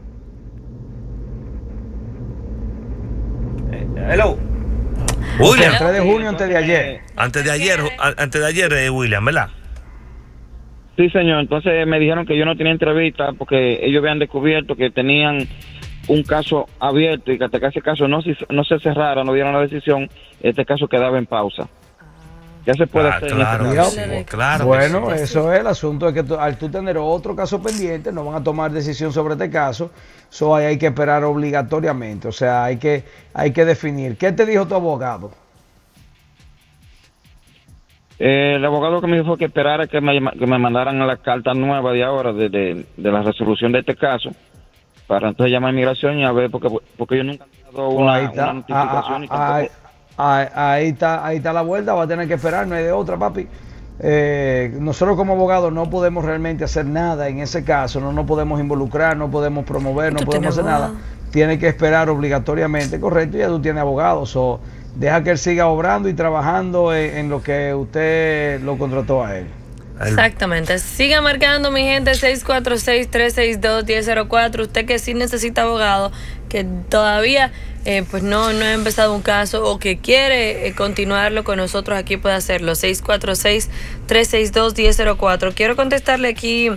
Hello. O sea, William. el tres de junio antes de ayer. Antes de ayer, a- antes de ayer, eh, William, ¿verdad? Sí, señor. Entonces me dijeron que yo no tenía entrevista porque ellos habían descubierto que tenían un caso abierto y que hasta que ese caso no se, no se cerrara, no dieron la decisión, este caso quedaba en pausa. Ya se puede Ah, hacer. claro en que este sí, caso. claro que Bueno, sí. eso es el asunto, es que tú- al tú tener otro caso pendiente, no van a tomar decisión sobre este caso, so ahí hay que esperar obligatoriamente, o sea, hay que, hay que definir. ¿Qué te dijo tu abogado? Eh, el abogado que me dijo fue que esperara que me, llama- que me mandaran la carta nueva de ahora de, de, de la resolución de este caso, para entonces llamar a inmigración y a ver, porque, porque yo nunca he dado Pues una, ahí está, una notificación y Ah, ah, tampoco... ah, ah, ahí está, ahí está la vuelta, va a tener que esperar, no hay de otra, papi. Eh, nosotros como abogados no podemos realmente hacer nada en ese caso, no nos podemos involucrar, no podemos promover, no Tú podemos hacer tienes nada. Tiene que esperar obligatoriamente, correcto, ya tú tienes abogados, o deja que él siga obrando y trabajando en, en lo que usted lo contrató a él. Exactamente. Siga marcando, mi gente, seis cuatro seis, tres seis dos, uno cero cero cuatro. Usted que sí necesita abogado, que todavía eh, pues no, no ha empezado un caso o que quiere eh, continuarlo con nosotros, aquí puede hacerlo. seis cuatro seis, tres seis dos, uno cero cero cuatro. Quiero contestarle aquí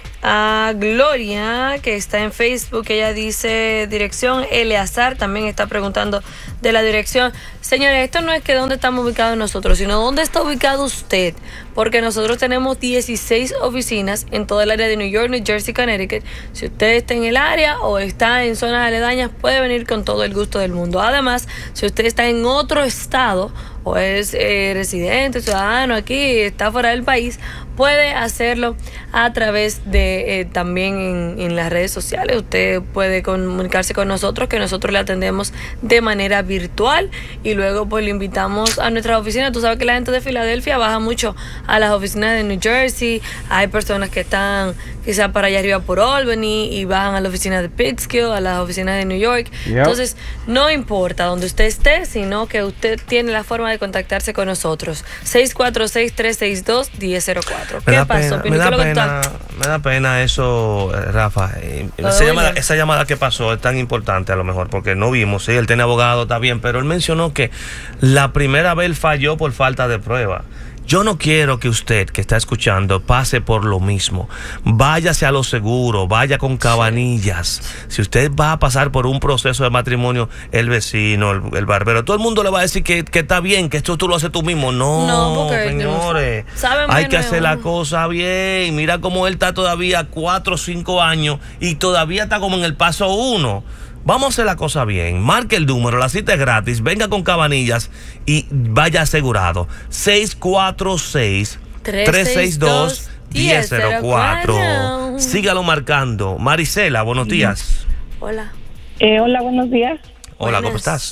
a Gloria, que está en Facebook. Ella dice dirección Eleazar, también está preguntando de la dirección. Señores, esto no es que dónde estamos ubicados nosotros, sino dónde está ubicado usted, porque nosotros tenemos dieciséis oficinas en todo el área de New York, New Jersey, Connecticut. Si usted está en el área o está en zonas aledañas, puede venir con todo el gusto del mundo. Además, si usted está en otro estado o es eh, residente, ciudadano aquí, está fuera del país, puede hacerlo a través de eh, también en, en las redes sociales. Usted puede comunicarse con nosotros, que nosotros le atendemos de manera virtual y luego pues le invitamos a nuestra oficina. Tú sabes que la gente de Filadelfia baja mucho a las oficinas de New Jersey. Hay personas que están quizás para allá arriba por Albany y bajan a la oficina de Pittsfield, a las oficinas de New York. Yep. Entonces, no importa donde usted esté, sino que usted tiene la forma de contactarse con nosotros. seis cuatro seis, tres seis dos, uno cero cero cuatro. ¿Qué pasó? Pena, me, da pena, me da pena eso, Rafa. Esa llamada, esa llamada que pasó es tan importante a lo mejor porque no vimos. Sí, él tiene abogado, está bien, pero él mencionó que la primera vez falló por falta de prueba. Yo no quiero que usted, que está escuchando, pase por lo mismo. Váyase a lo seguro, vaya con Cabanillas. Si usted va a pasar por un proceso de matrimonio, el vecino, el, el barbero, todo el mundo le va a decir que, que está bien, que esto tú lo haces tú mismo. No, no señores. Hay que hacer la cosa bien. Mira cómo él está todavía cuatro o cinco años y todavía está como en el paso uno. Vamos a hacer la cosa bien. Marque el número, la cita es gratis. Venga con Cabanillas y vaya asegurado. seis cuatro seis, tres seis dos, uno cero cuatro. Sígalo marcando. Marisela, buenos días. Hola. Eh, hola, buenos días. Hola, ¿cómo estás?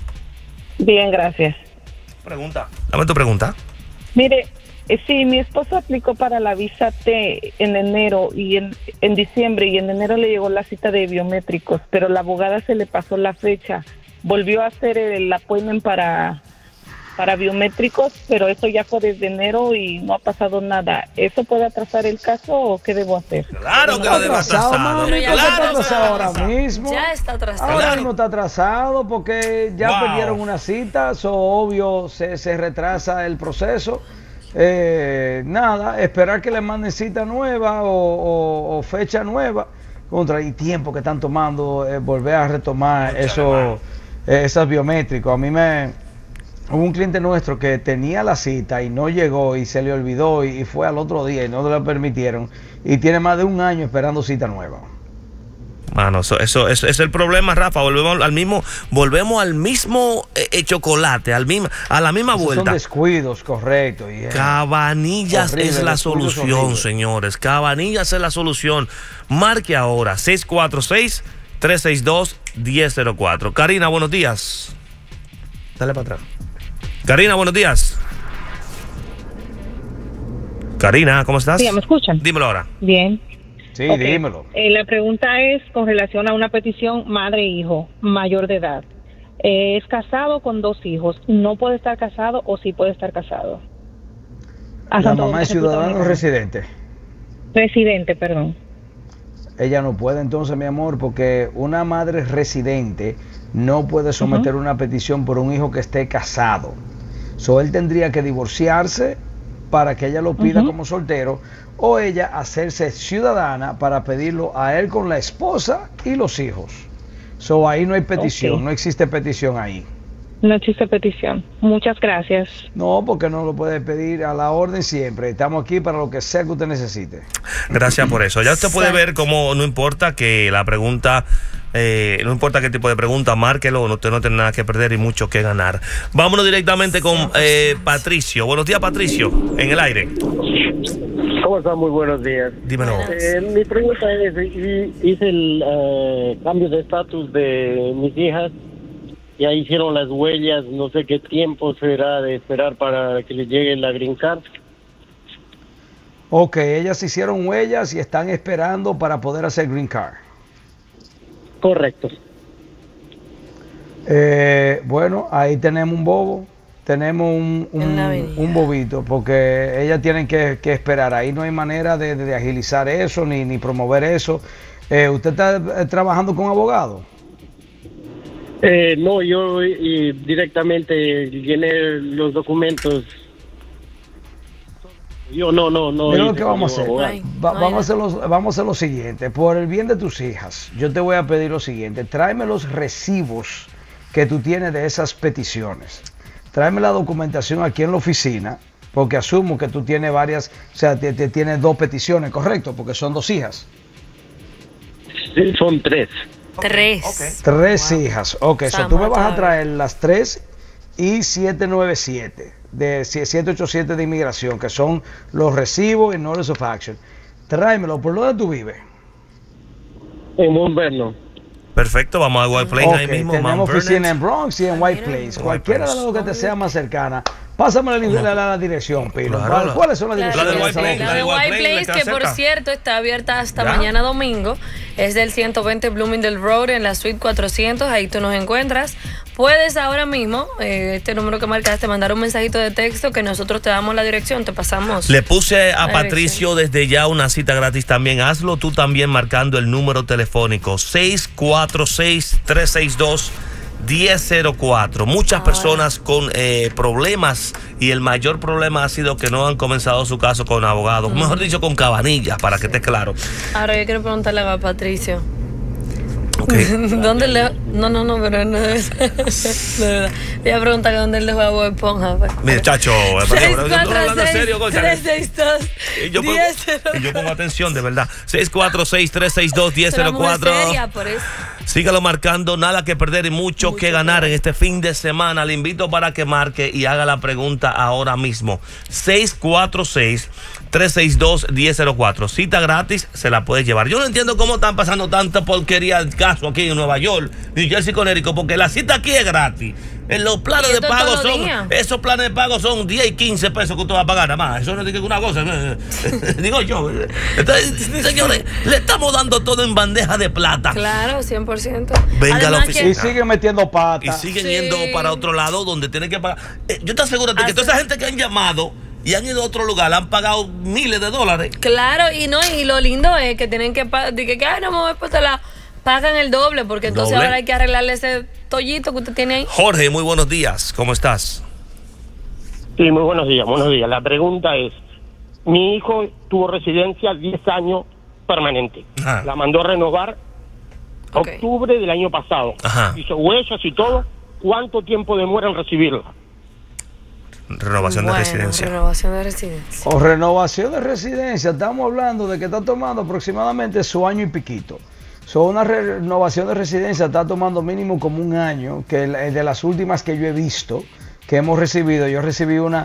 Bien, gracias. Pregunta. Dame tu pregunta. Mire, eh, sí, mi esposo aplicó para la visa T en enero y en, en diciembre y en enero le llegó la cita de biométricos, pero la abogada se le pasó la fecha. Volvió a hacer el appointment para, para biométricos, pero eso ya fue desde enero y no ha pasado nada. ¿Eso puede atrasar el caso o qué debo hacer? Claro que lo debe atrasar. Mami, ya claro, está atrasado ahora mismo. Ya está atrasado. Ahora mismo está atrasado porque ya Wow. perdieron una cita, so obvio se, se retrasa el proceso. Eh, nada, esperar que le manden cita nueva o, o, o fecha nueva. Contra el tiempo que están tomando, eh, volver a retomar eso, eh, esas biométricos. A mí me hubo un cliente nuestro que tenía la cita y no llegó y se le olvidó y, y fue al otro día y no le permitieron y tiene más de un año esperando cita nueva. Mano, eso, eso, eso es el problema, Rafa. Volvemos al mismo, volvemos al mismo eh, chocolate, al mismo, a la misma Esos vuelta. Son descuidos, correcto. Yeah. Cabanillas Horrible, es la descuidos solución, horribles. señores. Cabanillas es la solución. Marque ahora seis cuatro seis, tres seis dos, uno cero cuatro. Karina, buenos días. Dale para atrás. Karina, buenos días. Karina, ¿cómo estás? Sí, ¿me escuchan? Dímelo ahora. Bien. Sí, Okay. dímelo. Eh, la pregunta es con relación a una petición madre-hijo mayor de edad. Eh, es casado con dos hijos. ¿No puede estar casado o sí puede estar casado? A La Santo mamá es Domingo, ciudadano República residente. Residente, perdón. Ella no puede entonces, mi amor, porque una madre residente no puede someter uh-huh. una petición por un hijo que esté casado. So, él tendría que divorciarse para que ella lo pida uh-huh. como soltero, o ella hacerse ciudadana para pedirlo a él con la esposa y los hijos. So, ahí no hay petición, okay. no existe petición ahí. No existe petición. Muchas gracias. No, porque no lo puede pedir a la orden siempre. Estamos aquí para lo que sea que usted necesite. Gracias por eso. Ya usted puede ver cómo no importa que la pregunta, eh, no importa qué tipo de pregunta, márquelo, usted no tiene nada que perder y mucho que ganar. Vámonos directamente con eh, Patricio. Buenos días, Patricio, en el aire. ¿Cómo están? Muy buenos días. Dímelo. Eh, mi pregunta es, hice el uh, cambio de estatus de mis hijas, ya hicieron las huellas, no sé qué tiempo será de esperar para que les llegue la green card. Ok, ellas hicieron huellas y están esperando para poder hacer green card. Correcto. Eh, bueno, ahí tenemos un bobo, tenemos un, un, un bobito, porque ellas tienen que, que esperar. Ahí no hay manera de, de agilizar eso ni, ni promover eso. Eh, ¿Usted está trabajando con abogado? Eh, no, yo eh, directamente llené los documentos. Yo no, no, no. Mira lo que vamos a hacer. Va, vamos, a hacer los, vamos a hacer lo siguiente. Por el bien de tus hijas, yo te voy a pedir lo siguiente. Tráeme los recibos que tú tienes de esas peticiones. Tráeme la documentación aquí en la oficina, porque asumo que tú tienes varias, o sea, te, te tienes dos peticiones, ¿correcto? Porque son dos hijas. Sí, son tres. Tres. Okay. Tres wow. hijas. Ok, so tú me vas a traer las tres y siete nueve siete de siete ocho siete de inmigración, que son los recibos y notice of action. Tráemelo. ¿Por dónde tú vives? En Mount Vernon. Perfecto, vamos a White Plains okay, ahí mismo. Tenemos oficina en Bronx y en White Plains. Cualquiera de las dos que te sea más cercana. Pásame la, la, la dirección, Pino. Claro, ¿Cuáles son las claro, direcciones? La de White Plains, la de White Plains, que por cierto está abierta hasta ¿Ya? mañana domingo. Es del ciento veinte Bloomingdale Road en la suite cuatrocientos. Ahí tú nos encuentras. Puedes ahora mismo, eh, este número que marcaste, mandar un mensajito de texto que nosotros te damos la dirección, te pasamos. Le puse a Patricio desde ya una cita gratis también. Hazlo tú también marcando el número telefónico seis cuatro seis, tres seis dos, uno cero cero cuatro. Muchas Ahora. personas con eh, problemas, y el mayor problema ha sido que no han comenzado su caso con abogados, mm. mejor dicho con Cabanillas, para que esté claro. Ahora yo quiero preguntarle a Patricio. Okay. ¿Dónde le.? No, no, no, pero no es. De verdad. Voy a preguntar dónde él dejó a Bob Esponja. Mire, chacho, seis cuatro seis, tres seis dos, y yo, pongo, y yo pongo atención, de verdad. seis cuatro seis, tres seis dos, uno cero cero cuatro. Sígalo marcando, nada que perder y mucho, mucho que ganar en este fin de semana. Le invito para que marque y haga la pregunta ahora mismo. seis cuatro seis, tres seis dos, uno cero cero cuatro. Cita gratis, se la puedes llevar. Yo no entiendo cómo están pasando tanta porquería el caso aquí en Nueva York, New Jersey, Connecticut, porque la cita aquí es gratis. En los planes de pago son, día? esos planes de pago son diez y quince pesos que usted va a pagar nada más. Eso no es una cosa, digo yo. Entonces, señores, le estamos dando todo en bandeja de plata. Claro, cien por ciento. Venga Además a la oficina. Que... Y siguen metiendo patas. Y siguen sí. yendo para otro lado donde tienen que pagar. Eh, yo te aseguro que toda esa gente que han llamado y han ido a otro lugar, han pagado miles de dólares. Claro, y no, y lo lindo es que tienen que pagar, que, que ay, no me voy a pasar la... Pagan el doble, porque entonces ¿Doble? ahora hay que arreglarle ese tollito que usted tiene ahí. Jorge, muy buenos días, ¿cómo estás? Sí, muy buenos días, buenos días. La pregunta es, mi hijo tuvo residencia diez años permanente. Ajá. La mandó a renovar okay. octubre del año pasado. Ajá. Hizo huellas y todo. ¿Cuánto tiempo demora en recibirla? Renovación bueno, de residencia. Renovación de residencia. O renovación de residencia, estamos hablando de que está tomando aproximadamente su año y piquito. So, una renovación de residencia está tomando mínimo como un año, que de las últimas que yo he visto, que hemos recibido, yo recibí una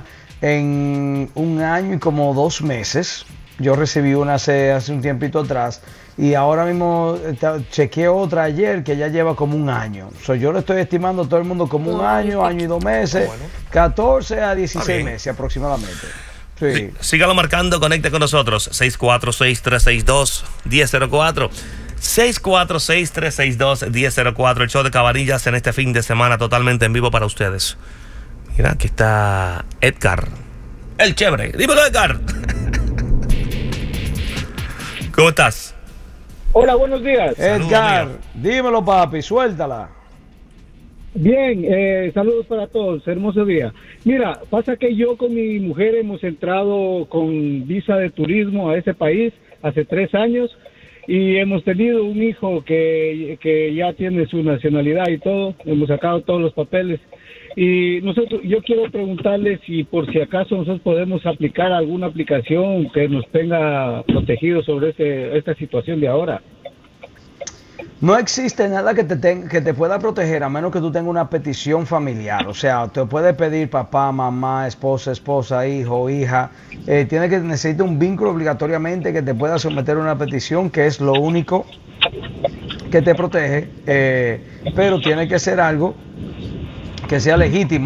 en un año y como dos meses, yo recibí una hace, hace un tiempito atrás, y ahora mismo chequeé otra ayer que ya lleva como un año. So, yo le estoy estimando a todo el mundo como un año, año y dos meses, bueno. catorce a dieciséis meses aproximadamente. Sí. Sígalo marcando, conecte con nosotros, seis cuatro seis, tres seis dos, uno cero cero cuatro. seis cuatro seis, tres seis dos, uno cero cero cuatro. El show de Cabanillas en este fin de semana totalmente en vivo para ustedes. Mira, aquí está Edgar, el chévere. Dímelo, Edgar. ¿Cómo estás? Hola, buenos días. Edgar, Saludos, dímelo, papi, suéltala. Bien, eh, saludos para todos, hermoso día. Mira, pasa que yo con mi mujer hemos entrado con visa de turismo a ese país hace tres años y hemos tenido un hijo que, que ya tiene su nacionalidad y todo, hemos sacado todos los papeles. Y nosotros, yo quiero preguntarle si por si acaso nosotros podemos aplicar alguna aplicación que nos tenga protegidos sobre este, esta situación de ahora. No existe nada que te, ten, que te pueda proteger a menos que tú tengas una petición familiar. O sea, te puede pedir papá, mamá, esposa, esposa, hijo, hija. Eh, tiene que necesita un vínculo obligatoriamente que te pueda someter a una petición, que es lo único que te protege. Eh, pero tiene que ser algo que sea legítimo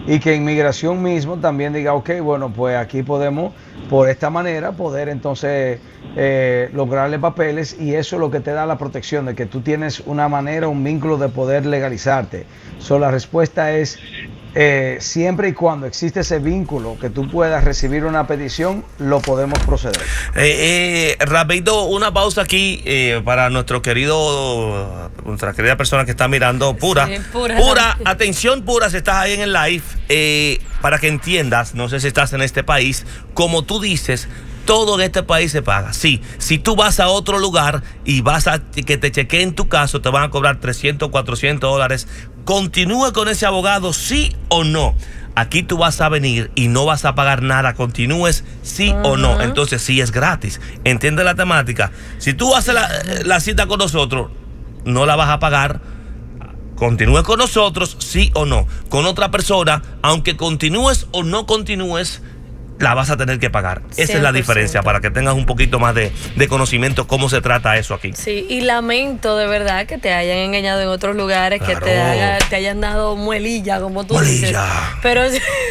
y que inmigración mismo también diga, ok, bueno, pues aquí podemos, por esta manera, poder entonces eh, lograrle papeles, y eso es lo que te da la protección de que tú tienes una manera, un vínculo de poder legalizarte. So, la respuesta es eh, siempre y cuando existe ese vínculo que tú puedas recibir una petición, lo podemos proceder. Eh, eh, rápido, una pausa aquí eh, para nuestro querido, nuestra querida persona que está mirando, Pura. Sí, Pura. Pura, atención, Pura, si estás ahí en el live, eh, para que entiendas, no sé si estás en este país, como tú dices, todo en este país se paga. Sí, si tú vas a otro lugar y vas a que te chequeen tu caso, te van a cobrar trescientos, cuatrocientos dólares. Continúe con ese abogado, sí o no. Aquí tú vas a venir y no vas a pagar nada, continúes sí uh-huh. o no. Entonces sí es gratis. Entiende la temática. Si tú haces la, la cita con nosotros, no la vas a pagar. Continúes con nosotros, sí o no. Con otra persona, aunque continúes o no continúes, la vas a tener que pagar. Esa cien por ciento. Es la diferencia, para que tengas un poquito más de, de conocimiento cómo se trata eso aquí. Sí, y lamento de verdad que te hayan engañado en otros lugares, claro. que te, haga, te hayan dado muelilla, como tú muelilla. dices. Pero,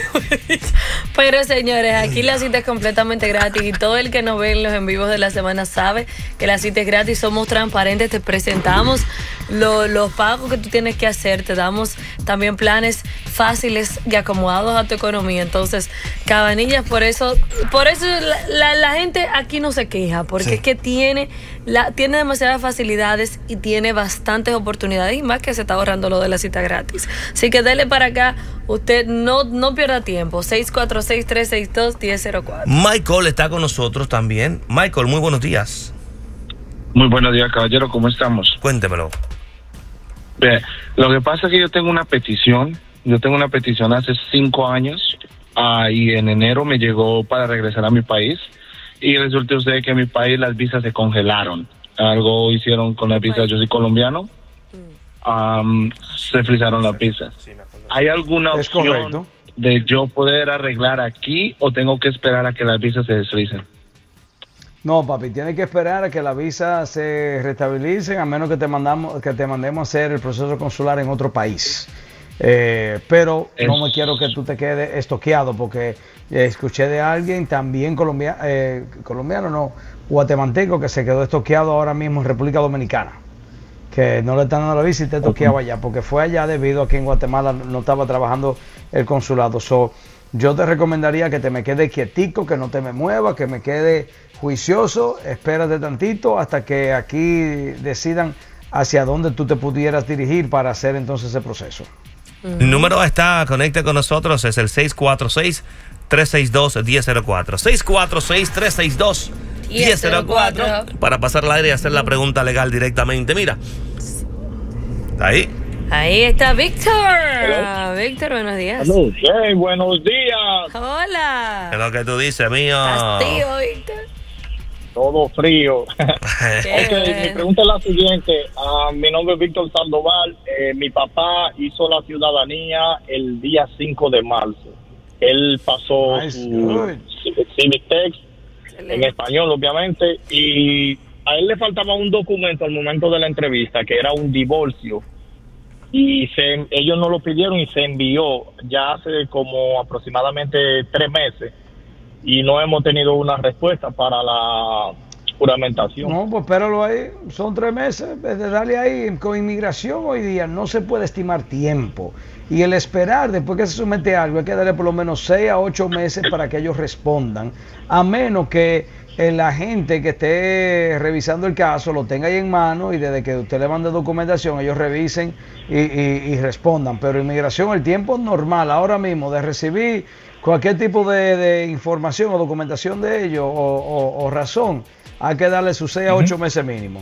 pero señores, aquí la cita es completamente gratis, y todo el que nos ve en los en vivos de la semana sabe que la cita es gratis. Somos transparentes, te presentamos lo, los pagos que tú tienes que hacer, te damos también planes fáciles y acomodados a tu economía. Entonces, Cabanillas, por eso, por eso la, la, la gente aquí no se queja, porque sí. es que tiene, la, tiene demasiadas facilidades y tiene bastantes oportunidades, y más que se está ahorrando lo de la cita gratis. Así que dele para acá, usted no, no pierda tiempo. seis cuatro seis, tres seis dos, uno cero cero cuatro. Michael está con nosotros también. Michael, muy buenos días. Muy buenos días, caballero, ¿cómo estamos? Cuéntemelo. Bien, lo que pasa es que yo tengo una petición, yo tengo una petición hace cinco años. Ah, y en enero me llegó para regresar a mi país, y resulta usted que en mi país las visas se congelaron. Algo hicieron con las visas, yo soy colombiano, um, se frizaron las visas. ¿Hay alguna es opción correcto. de yo poder arreglar aquí, o tengo que esperar a que las visas se desfricen? No, papi, tienes que esperar a que las visas se restabilicen, a menos que te mandamos, que te mandemos a hacer el proceso consular en otro país. Eh, pero es... no me quiero que tú te quedes estoqueado, porque eh, escuché de alguien también colombiano, eh, colombiano no, guatemalteco, que se quedó estoqueado ahora mismo en República Dominicana, que no le están dando la visa y te estoqueaba okay. allá, porque fue allá debido a que en Guatemala no estaba trabajando el consulado. So, yo te recomendaría que te me quede quietico, que no te me muevas, que me quede juicioso, espérate tantito hasta que aquí decidan hacia dónde tú te pudieras dirigir para hacer entonces ese proceso. El número está, conecte con nosotros, es el seis cuatro seis, tres seis dos, uno cero cero cuatro. seis cuatro seis, tres seis dos, uno cero cero cuatro para pasar al aire y hacer la pregunta legal directamente. Mira, ahí. Ahí está Víctor. Hola. Víctor, buenos días. Hello. Hey, buenos días. Hola. ¿Qué es lo que tú dices, mío? Castillo, Víctor. Todo frío. Okay, mi pregunta es la siguiente. Uh, mi nombre es Víctor Sandoval. Eh, mi papá hizo la ciudadanía el día cinco de marzo. Él pasó nice, su Civic Text en español, obviamente, y a él le faltaba un documento al momento de la entrevista, que era un divorcio. Y se, ellos no lo pidieron y se envió ya hace como aproximadamente tres meses. Y no hemos tenido una respuesta para la juramentación. No, pues espéralo ahí, son tres meses, de darle ahí. Con inmigración hoy día no se puede estimar tiempo, y el esperar después que se somete algo hay que darle por lo menos seis a ocho meses para que ellos respondan, a menos que el agente que esté revisando el caso lo tenga ahí en mano, y desde que usted le mande documentación ellos revisen y, y, y respondan. Pero inmigración, el tiempo normal ahora mismo de recibir cualquier tipo de, de información o documentación de ellos o, o, o razón, hay que darle sus seis a ocho uh-huh. meses mínimo.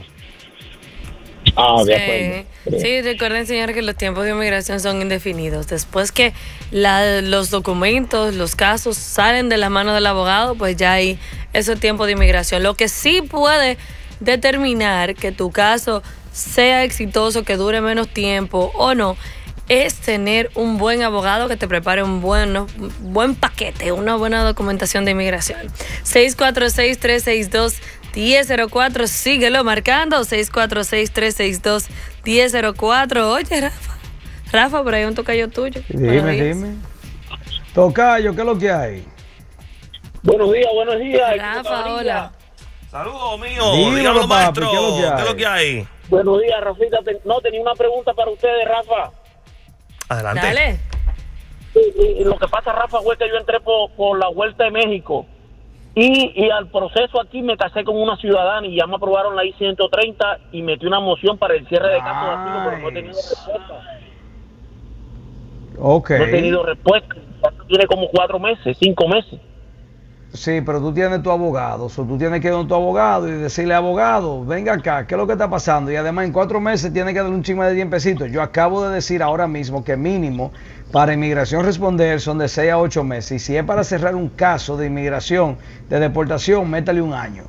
Ah, de acuerdo. Sí, sí, recuerden, señor, que los tiempos de inmigración son indefinidos. Después que la, los documentos, los casos salen de las manos del abogado, pues ya hay ese tiempo de inmigración. Lo que sí puede determinar que tu caso sea exitoso, que dure menos tiempo o no, es tener un buen abogado que te prepare un buen, un buen paquete, una buena documentación de inmigración. seis cuatro seis, tres seis dos, uno cero cero cuatro, síguelo marcando, seis cuatro seis, tres seis dos, uno cero cero cuatro. Oye, Rafa, Rafa, por ahí un tocayo tuyo. Dime, dime. Tocayo, ¿qué es lo que hay? Buenos días, buenos días. Rafa, hola. Saludos, mío. Dímelo, Dígalo, papi, maestro. ¿qué es lo que hay? ¿Qué es lo que hay? Buenos días, Rafita. Ten- no, tenía una pregunta para ustedes, Rafa. Adelante. Dale. Y, y- y lo que pasa, Rafa, fue que yo entré por, por la Vuelta de México. Y, y al proceso aquí me casé con una ciudadana y ya me aprobaron la I ciento treinta y metí una moción para el cierre de caso de asilo, pero no he tenido respuesta. Ok. No he tenido respuesta. Tiene como cuatro meses, cinco meses. Sí, pero tú tienes tu abogado, o tú tienes que ir a tu abogado y decirle, abogado, venga acá, ¿qué es lo que está pasando? Y además en cuatro meses tiene que darle un chisme de diez pesitos. Yo acabo de decir ahora mismo que mínimo para inmigración responder son de seis a ocho meses. Y si es para cerrar un caso de inmigración, de deportación, métale un año.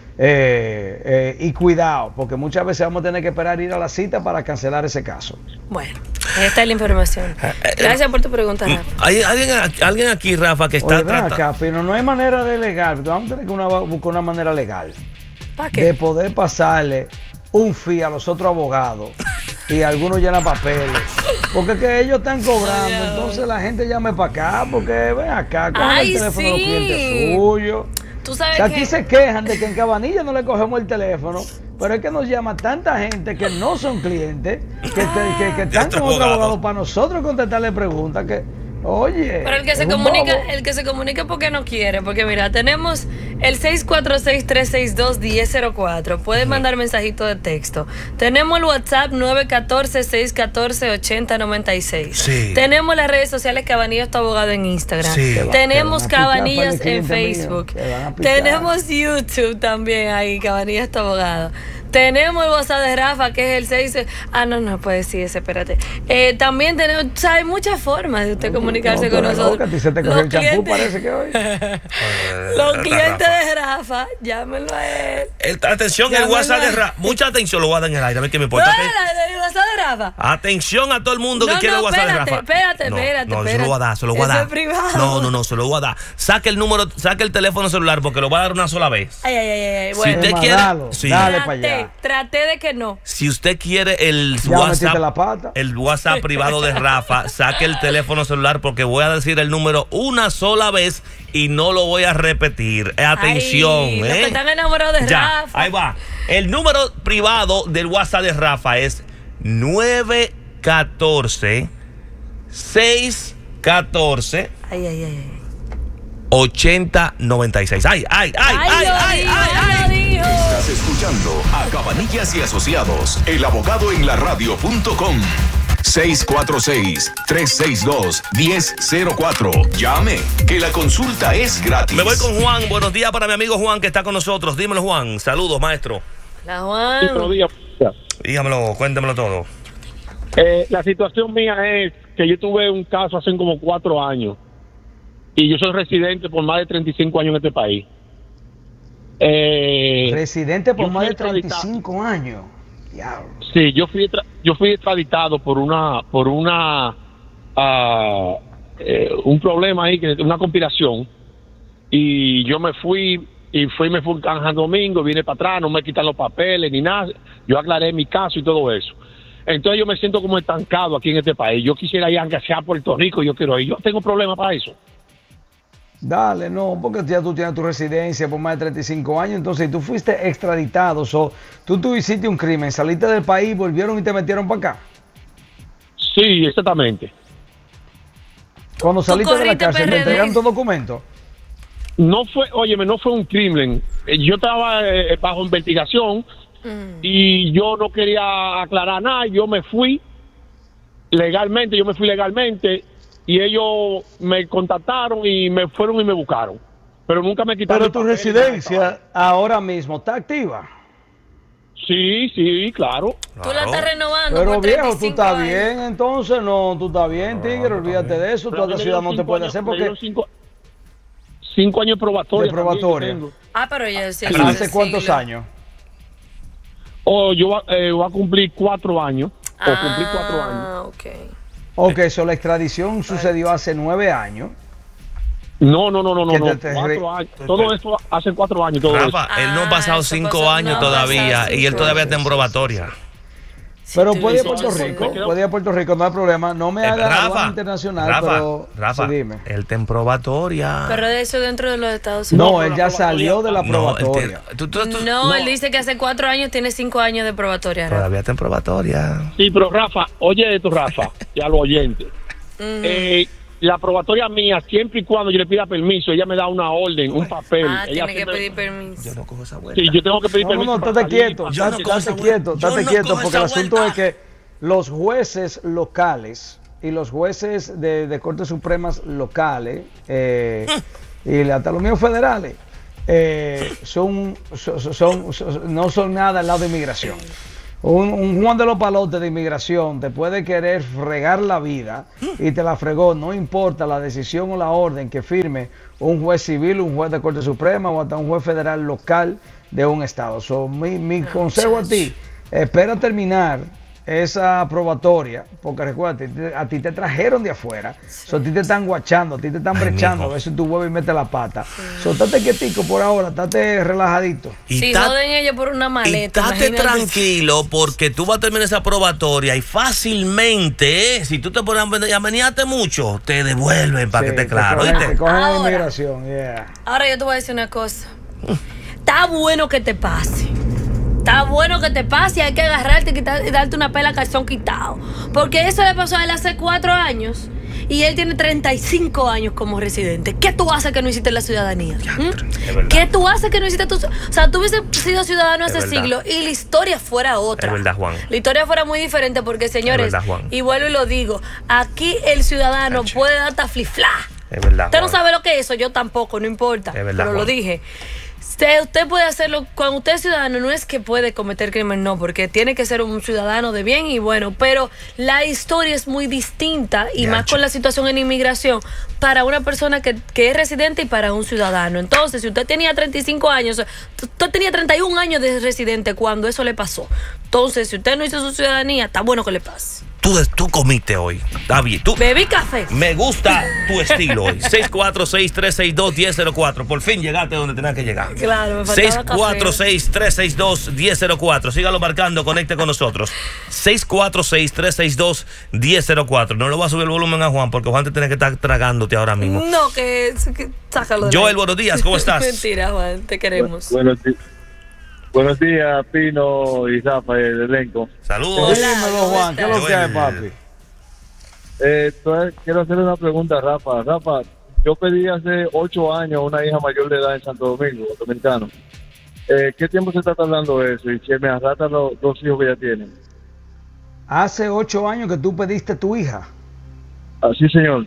Eh, eh, y cuidado, porque muchas veces vamos a tener que esperar ir a la cita para cancelar ese caso. Bueno, ahí está la información. Gracias por tu pregunta, Rafa. Hay alguien, alguien aquí, Rafa, que está Oye, ven tratando. acá, pero no hay manera de legal. Vamos a tener que una, buscar una manera legal ¿Para qué? de poder pasarle un fee a los otros abogados y algunos llenan papeles. Porque es que ellos están cobrando, entonces la gente llame para acá, porque ven acá, cojan el Ay, teléfono de los sí. clientes suyos. Tú sabes Que aquí que... se quejan de que en Cabanilla no le cogemos el teléfono, pero es que nos llama tanta gente que no son clientes, que, te- que, que están con otro abogado para nosotros contestarle preguntas que, oye. Pero el que se es un comunica, bobo. el que se comunica porque no quiere, porque mira, tenemos el seis cuatro seis, tres seis dos, uno cero cero cuatro. Puedes mandar mensajito de texto. Tenemos el WhatsApp nueve uno cuatro, seis uno cuatro, ocho cero nueve seis. Sí. Tenemos las redes sociales Cabanillas tu abogado en Instagram. Sí. Te va- Tenemos te van a picar para Cabanillas el en cliente mío. Facebook. Te van a picar. Tenemos YouTube también ahí, Cabanillas tu abogado. Tenemos el WhatsApp de Rafa, que es el seis. Ah, no, no puede decir ese, espérate. Eh, también tenemos, o sea, hay muchas formas de usted comunicarse No, con tú eres nosotros. loca, a ti se te cogió Los el champú, clientes- parece que hoy. Los clientes de Rafa, llámenlo a él. El- atención, el Llámalo WhatsApp de a- Rafa. Mucha atención, lo voy a dar en el aire, a ver qué me No, importa. el WhatsApp de Rafa. Atención a todo el mundo que No, quiere no, el WhatsApp espérate, de Rafa. espérate, no, espérate, No, se espérate. lo voy a dar, se lo voy a Eso dar. es privado. No, no, no, se lo voy a dar. Saque el número, saque el teléfono celular porque lo voy a dar una sola vez. Ay, ay, ay, ay. Si Bueno, usted quiere, sí. dale para traté, allá. traté de que no. Si usted quiere el Ya metiste WhatsApp, la pata. el WhatsApp privado de Rafa, saque el teléfono celular porque voy a decir el número una sola vez y no lo voy a repetir. Eh, Atención, Ay, los ¿eh? que están enamorados de Ya, Rafa. ahí va. El número privado del WhatsApp de Rafa es nueve uno cuatro, seis uno cuatro, Ay, ay, ay. ocho cero nueve seis. Ay, ay, ay, ay, Ay, lo ay, dijo, ay, ay, ay. lo dijo. Estás escuchando a Cabanillas y Asociados, el abogado en la radio punto com. seis cuatro seis, tres seis dos, uno cero cero cuatro. Llame, que la consulta es gratis. Me voy con Juan. Buenos días para mi amigo Juan que está con nosotros. Dímelo, Juan. Saludos, maestro. La Juan. Buenos días. Dígamelo, cuéntemelo todo. Eh, la situación mía es que yo tuve un caso hace como cuatro años y yo soy residente por más de treinta y cinco años en este país. Eh, Residente por yo más fui de treinta y extraditado. cinco años. Diablo. Sí, yo fui extra- yo fui extraditado por una por una ah, eh, un problema ahí, que una conspiración, y yo me fui y fui me fui a San Domingo, vine para atrás, no me quitan los papeles ni nada, yo aclaré mi caso y todo eso. Entonces yo me siento como estancado aquí en este país. Yo quisiera ir aunque sea a Puerto Rico, yo quiero ir. Yo tengo problemas para eso. Dale, no, porque ya tú tienes tu residencia por más de treinta y cinco años, entonces tú fuiste extraditado, so, tú, tú hiciste un crimen, saliste del país, volvieron y te metieron para acá. Sí, exactamente. Cuando saliste de la corriste cárcel, P ¿te R D? entregaron tu documento? No fue, óyeme, no fue un crimen. Eh, Yo estaba eh, bajo investigación y yo no quería aclarar nada. Yo me fui legalmente, yo me fui legalmente y ellos me contactaron y me fueron y me buscaron. Pero nunca me quitaron. Pero el tu papel, residencia ahora mismo está activa. Sí, sí, claro. Tú la estás renovando. Pero por viejo, treinta y tú cinco estás años. bien, entonces no, tú estás bien, tigre, olvídate de eso, tú Pero a la a mí me ciudad dieron no te cinco puedes años- hacer me porque dieron cinco, cinco años probatoria. de probatoria. Ah, pero ya sí, ¿Hace cuántos años? O yo va- eh, voy a cumplir cuatro años. O cumplí cuatro años. Ah, ok. Ok, eso la extradición sucedió hace nueve años. No, no, no, no, no. Que no. te- te- Cuatro años. Todo esto hace cuatro años. Todo Rafa, eso. él no ha pasado cinco años todavía y él todavía está en probatoria. Pero puede ir a Puerto Rico, puede ir a Puerto Rico, no hay problema. No me haga aduana internacional, Rafa, pero Rafa, sí, dime. él está en probatoria. Pero de eso dentro de los Estados Unidos. No, él ya salió de la probatoria. No, él, tú, tú, tú, no, no, él dice que hace cuatro años tiene cinco años de probatoria. Rafa. Todavía está en probatoria. Sí, pero Rafa, oye esto, Rafa, y a los oyentes. Uh-huh. eh, la probatoria mía, siempre y cuando yo le pida permiso, ella me da una orden, un papel. Ah, ella tiene que pedir permiso. Yo no cojo esa vuelta. Sí, yo tengo que pedir no, permiso. No, no, estate quieto, estate no quieto, estate quieto, porque el asunto vuelta. es que los jueces locales y los jueces de, de Cortes Supremas locales eh, y hasta los míos federales eh, son, son, son, son, no son nada al lado de inmigración. Un, un Juan de los Palotes de inmigración te puede querer fregar la vida y te la fregó, no importa la decisión o la orden que firme un juez civil, un juez de Corte Suprema o hasta un juez federal local de un estado. So, mi, mi consejo a ti, espera terminar esa probatoria, porque recuerda, a ti te trajeron de afuera, sí. so, a ti te están guachando, a ti te están Ay, brechando, mijo. a veces tú vuelves y metes la pata. Sí. So, estate quietico por ahora, estate relajadito. Y si ta- joden ellos por una maleta. Y estate tranquilo, porque tú vas a terminar esa probatoria y fácilmente, eh, si tú te pones a menearte mucho, te devuelven para sí, que te claro. Te cogen, te cogen ahora, inmigración, yeah. ahora yo te voy a decir una cosa. Está bueno que te pase. Está bueno que te pase y hay que agarrarte y, quitar, y darte una pela calzón quitado. Porque eso le pasó a él hace cuatro años y él tiene treinta y cinco años como residente. ¿Qué tú haces que no hiciste la ciudadanía? ¿Mm? ¿Qué tú haces que no hiciste tu... O sea, tú hubieses sido ciudadano hace siglo y la historia fuera otra. Es verdad, Juan. La historia fuera muy diferente porque, señores, verdad, y vuelvo y lo digo, aquí el ciudadano Anche. puede dar hasta fliflá. Es verdad, Usted Juan. no sabe lo que es eso, yo tampoco, no importa. Es verdad, pero Juan. lo dije. Usted, usted puede hacerlo, cuando usted es ciudadano, no es que puede cometer crimen, no, porque tiene que ser un ciudadano de bien y bueno, pero la historia es muy distinta y más con la situación en inmigración para una persona que, que es residente y para un ciudadano. Entonces, si usted tenía treinta y cinco años, usted tenía treinta y un años de residente cuando eso le pasó. Entonces, si usted no hizo su ciudadanía, está bueno que le pase. Tú, tú comiste hoy, está bien. Tú, Bebí café. Me gusta tu estilo hoy. seis cuatro seis, tres seis dos, uno cero cero cuatro. Por fin llegaste donde tenías que llegar. Claro, me faltaba seis cuatro seis, tres seis dos, uno cero cero cuatro. Sígalo marcando, conecte con nosotros. seis cuatro seis, tres seis dos, uno cero cero cuatro. No le voy a subir el volumen a Juan porque Juan te tiene que estar tragándote ahora mismo. No, que, que sácalo de Joel, buenos días, ¿cómo estás? Mentira, Juan, te queremos. Buenos días. Buenos días, Pino y Rafa, el elenco. Saludos. Dímelo, Juan, ¿qué es lo que hay, papi? Eh, entonces, quiero hacerle una pregunta a Rafa. Rafa, yo pedí hace ocho años una hija mayor de edad en Santo Domingo, dominicano. Eh, ¿Qué tiempo se está tardando eso? Y si me arrastran los dos hijos que ya tienen. Hace ocho años que tú pediste tu hija. Así, señor.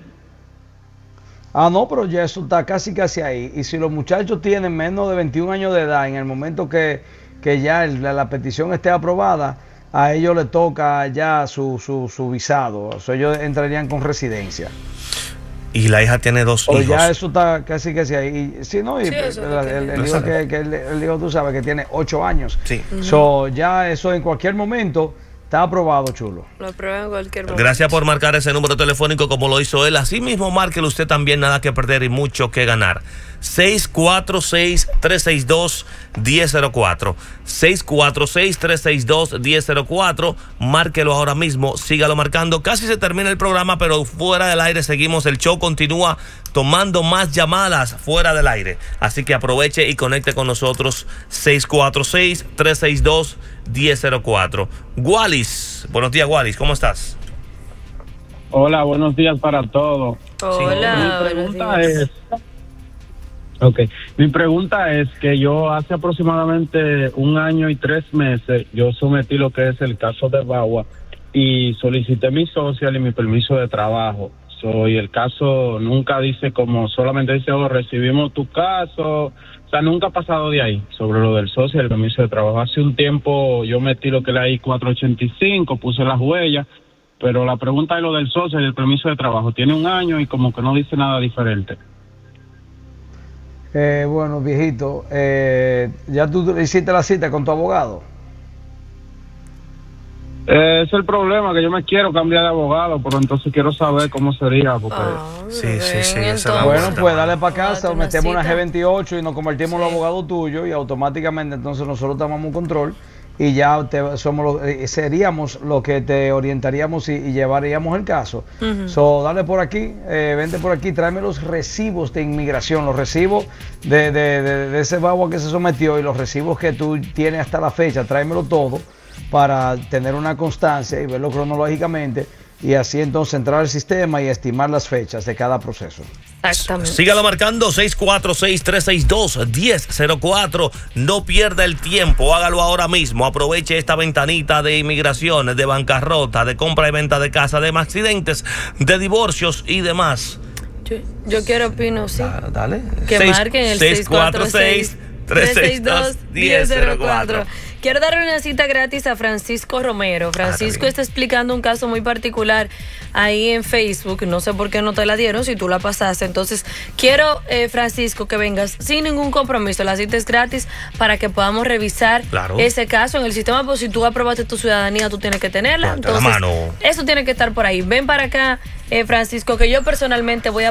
Ah, no, pero ya eso está casi casi ahí. Y si los muchachos tienen menos de veintiún años de edad, en el momento que, que ya el, la, la petición esté aprobada, a ellos les toca ya su, su, su visado. O sea, ellos entrarían con residencia. Y la hija tiene dos o hijos. Ya eso está casi casi ahí. Y, sí, no, y sí, el, el, el, el hijo que, que el, el hijo tú sabes que tiene ocho años. Sí. Uh-huh. So, ya eso en cualquier momento está aprobado, chulo. Lo aprueban en cualquier momento. Gracias por marcar ese número telefónico como lo hizo él. Así mismo, márquelo usted también, nada que perder y mucho que ganar. seis cuatro seis, tres seis dos, uno cero cero cuatro. seis cuatro seis, tres seis dos, uno cero cero cuatro. Márquelo ahora mismo, sígalo marcando. Casi se termina el programa, pero fuera del aire seguimos. El show continúa tomando más llamadas fuera del aire. Así que aproveche y conecte con nosotros. seis cuatro seis, tres seis dos, uno cero cero cuatro. Wallis, buenos días, Wallis, ¿cómo estás? Hola, buenos días para todos. Hola, mi pregunta es... Ok, mi pregunta es que yo hace aproximadamente un año y tres meses yo sometí lo que es el caso de Bagua y solicité mi social y mi permiso de trabajo. So, y el caso nunca dice como, solamente dice, oh, recibimos tu caso. O sea, nunca ha pasado de ahí sobre lo del social y el permiso de trabajo. Hace un tiempo yo metí lo que era I cuatrocientos ochenta y cinco, puse las huellas, pero la pregunta es lo del social y el permiso de trabajo. Tiene un año y como que no dice nada diferente. Eh, bueno, viejito, eh, ¿ya tú hiciste la cita con tu abogado? Eh, es el problema, que yo me quiero cambiar de abogado, pero entonces quiero saber cómo sería. Porque... Ah, sí, sí, sí. Esa bueno, pues dale para casa, una metemos cita. Una G veintiocho y nos convertimos en sí. los abogados tuyos y automáticamente entonces nosotros tomamos un control y ya te, somos lo, eh, seríamos lo que te orientaríamos y, y llevaríamos el caso. Uh-huh. So, dale por aquí, eh, vente por aquí, tráeme los recibos de inmigración, los recibos de, de, de, de ese bagua que se sometió y los recibos que tú tienes hasta la fecha, tráemelo todo para tener una constancia y verlo cronológicamente y así entonces entrar al sistema y estimar las fechas de cada proceso. Exactamente. Sígalo marcando seis cuatro seis, tres seis dos, uno cero cero cuatro. No pierda el tiempo, hágalo ahora mismo. Aproveche esta ventanita de inmigración, de bancarrota, de compra y venta de casa, de accidentes, de divorcios y demás. Yo, yo quiero, Pino, sí. Da, dale. Que seis, marquen el seis cuatro seis, tres seis dos, uno cero cero cuatro. Quiero darle una cita gratis a Francisco Romero. Francisco ah, está explicando un caso muy particular ahí en Facebook. No sé por qué no te la dieron si tú la pasaste. Entonces, quiero, eh, Francisco, que vengas sin ningún compromiso. La cita es gratis para que podamos revisar claro. ese caso en el sistema. Pues si tú aprobaste tu ciudadanía, tú tienes que tenerla. Entonces, la mano. Eso tiene que estar por ahí. Ven para acá, eh, Francisco, que yo personalmente voy a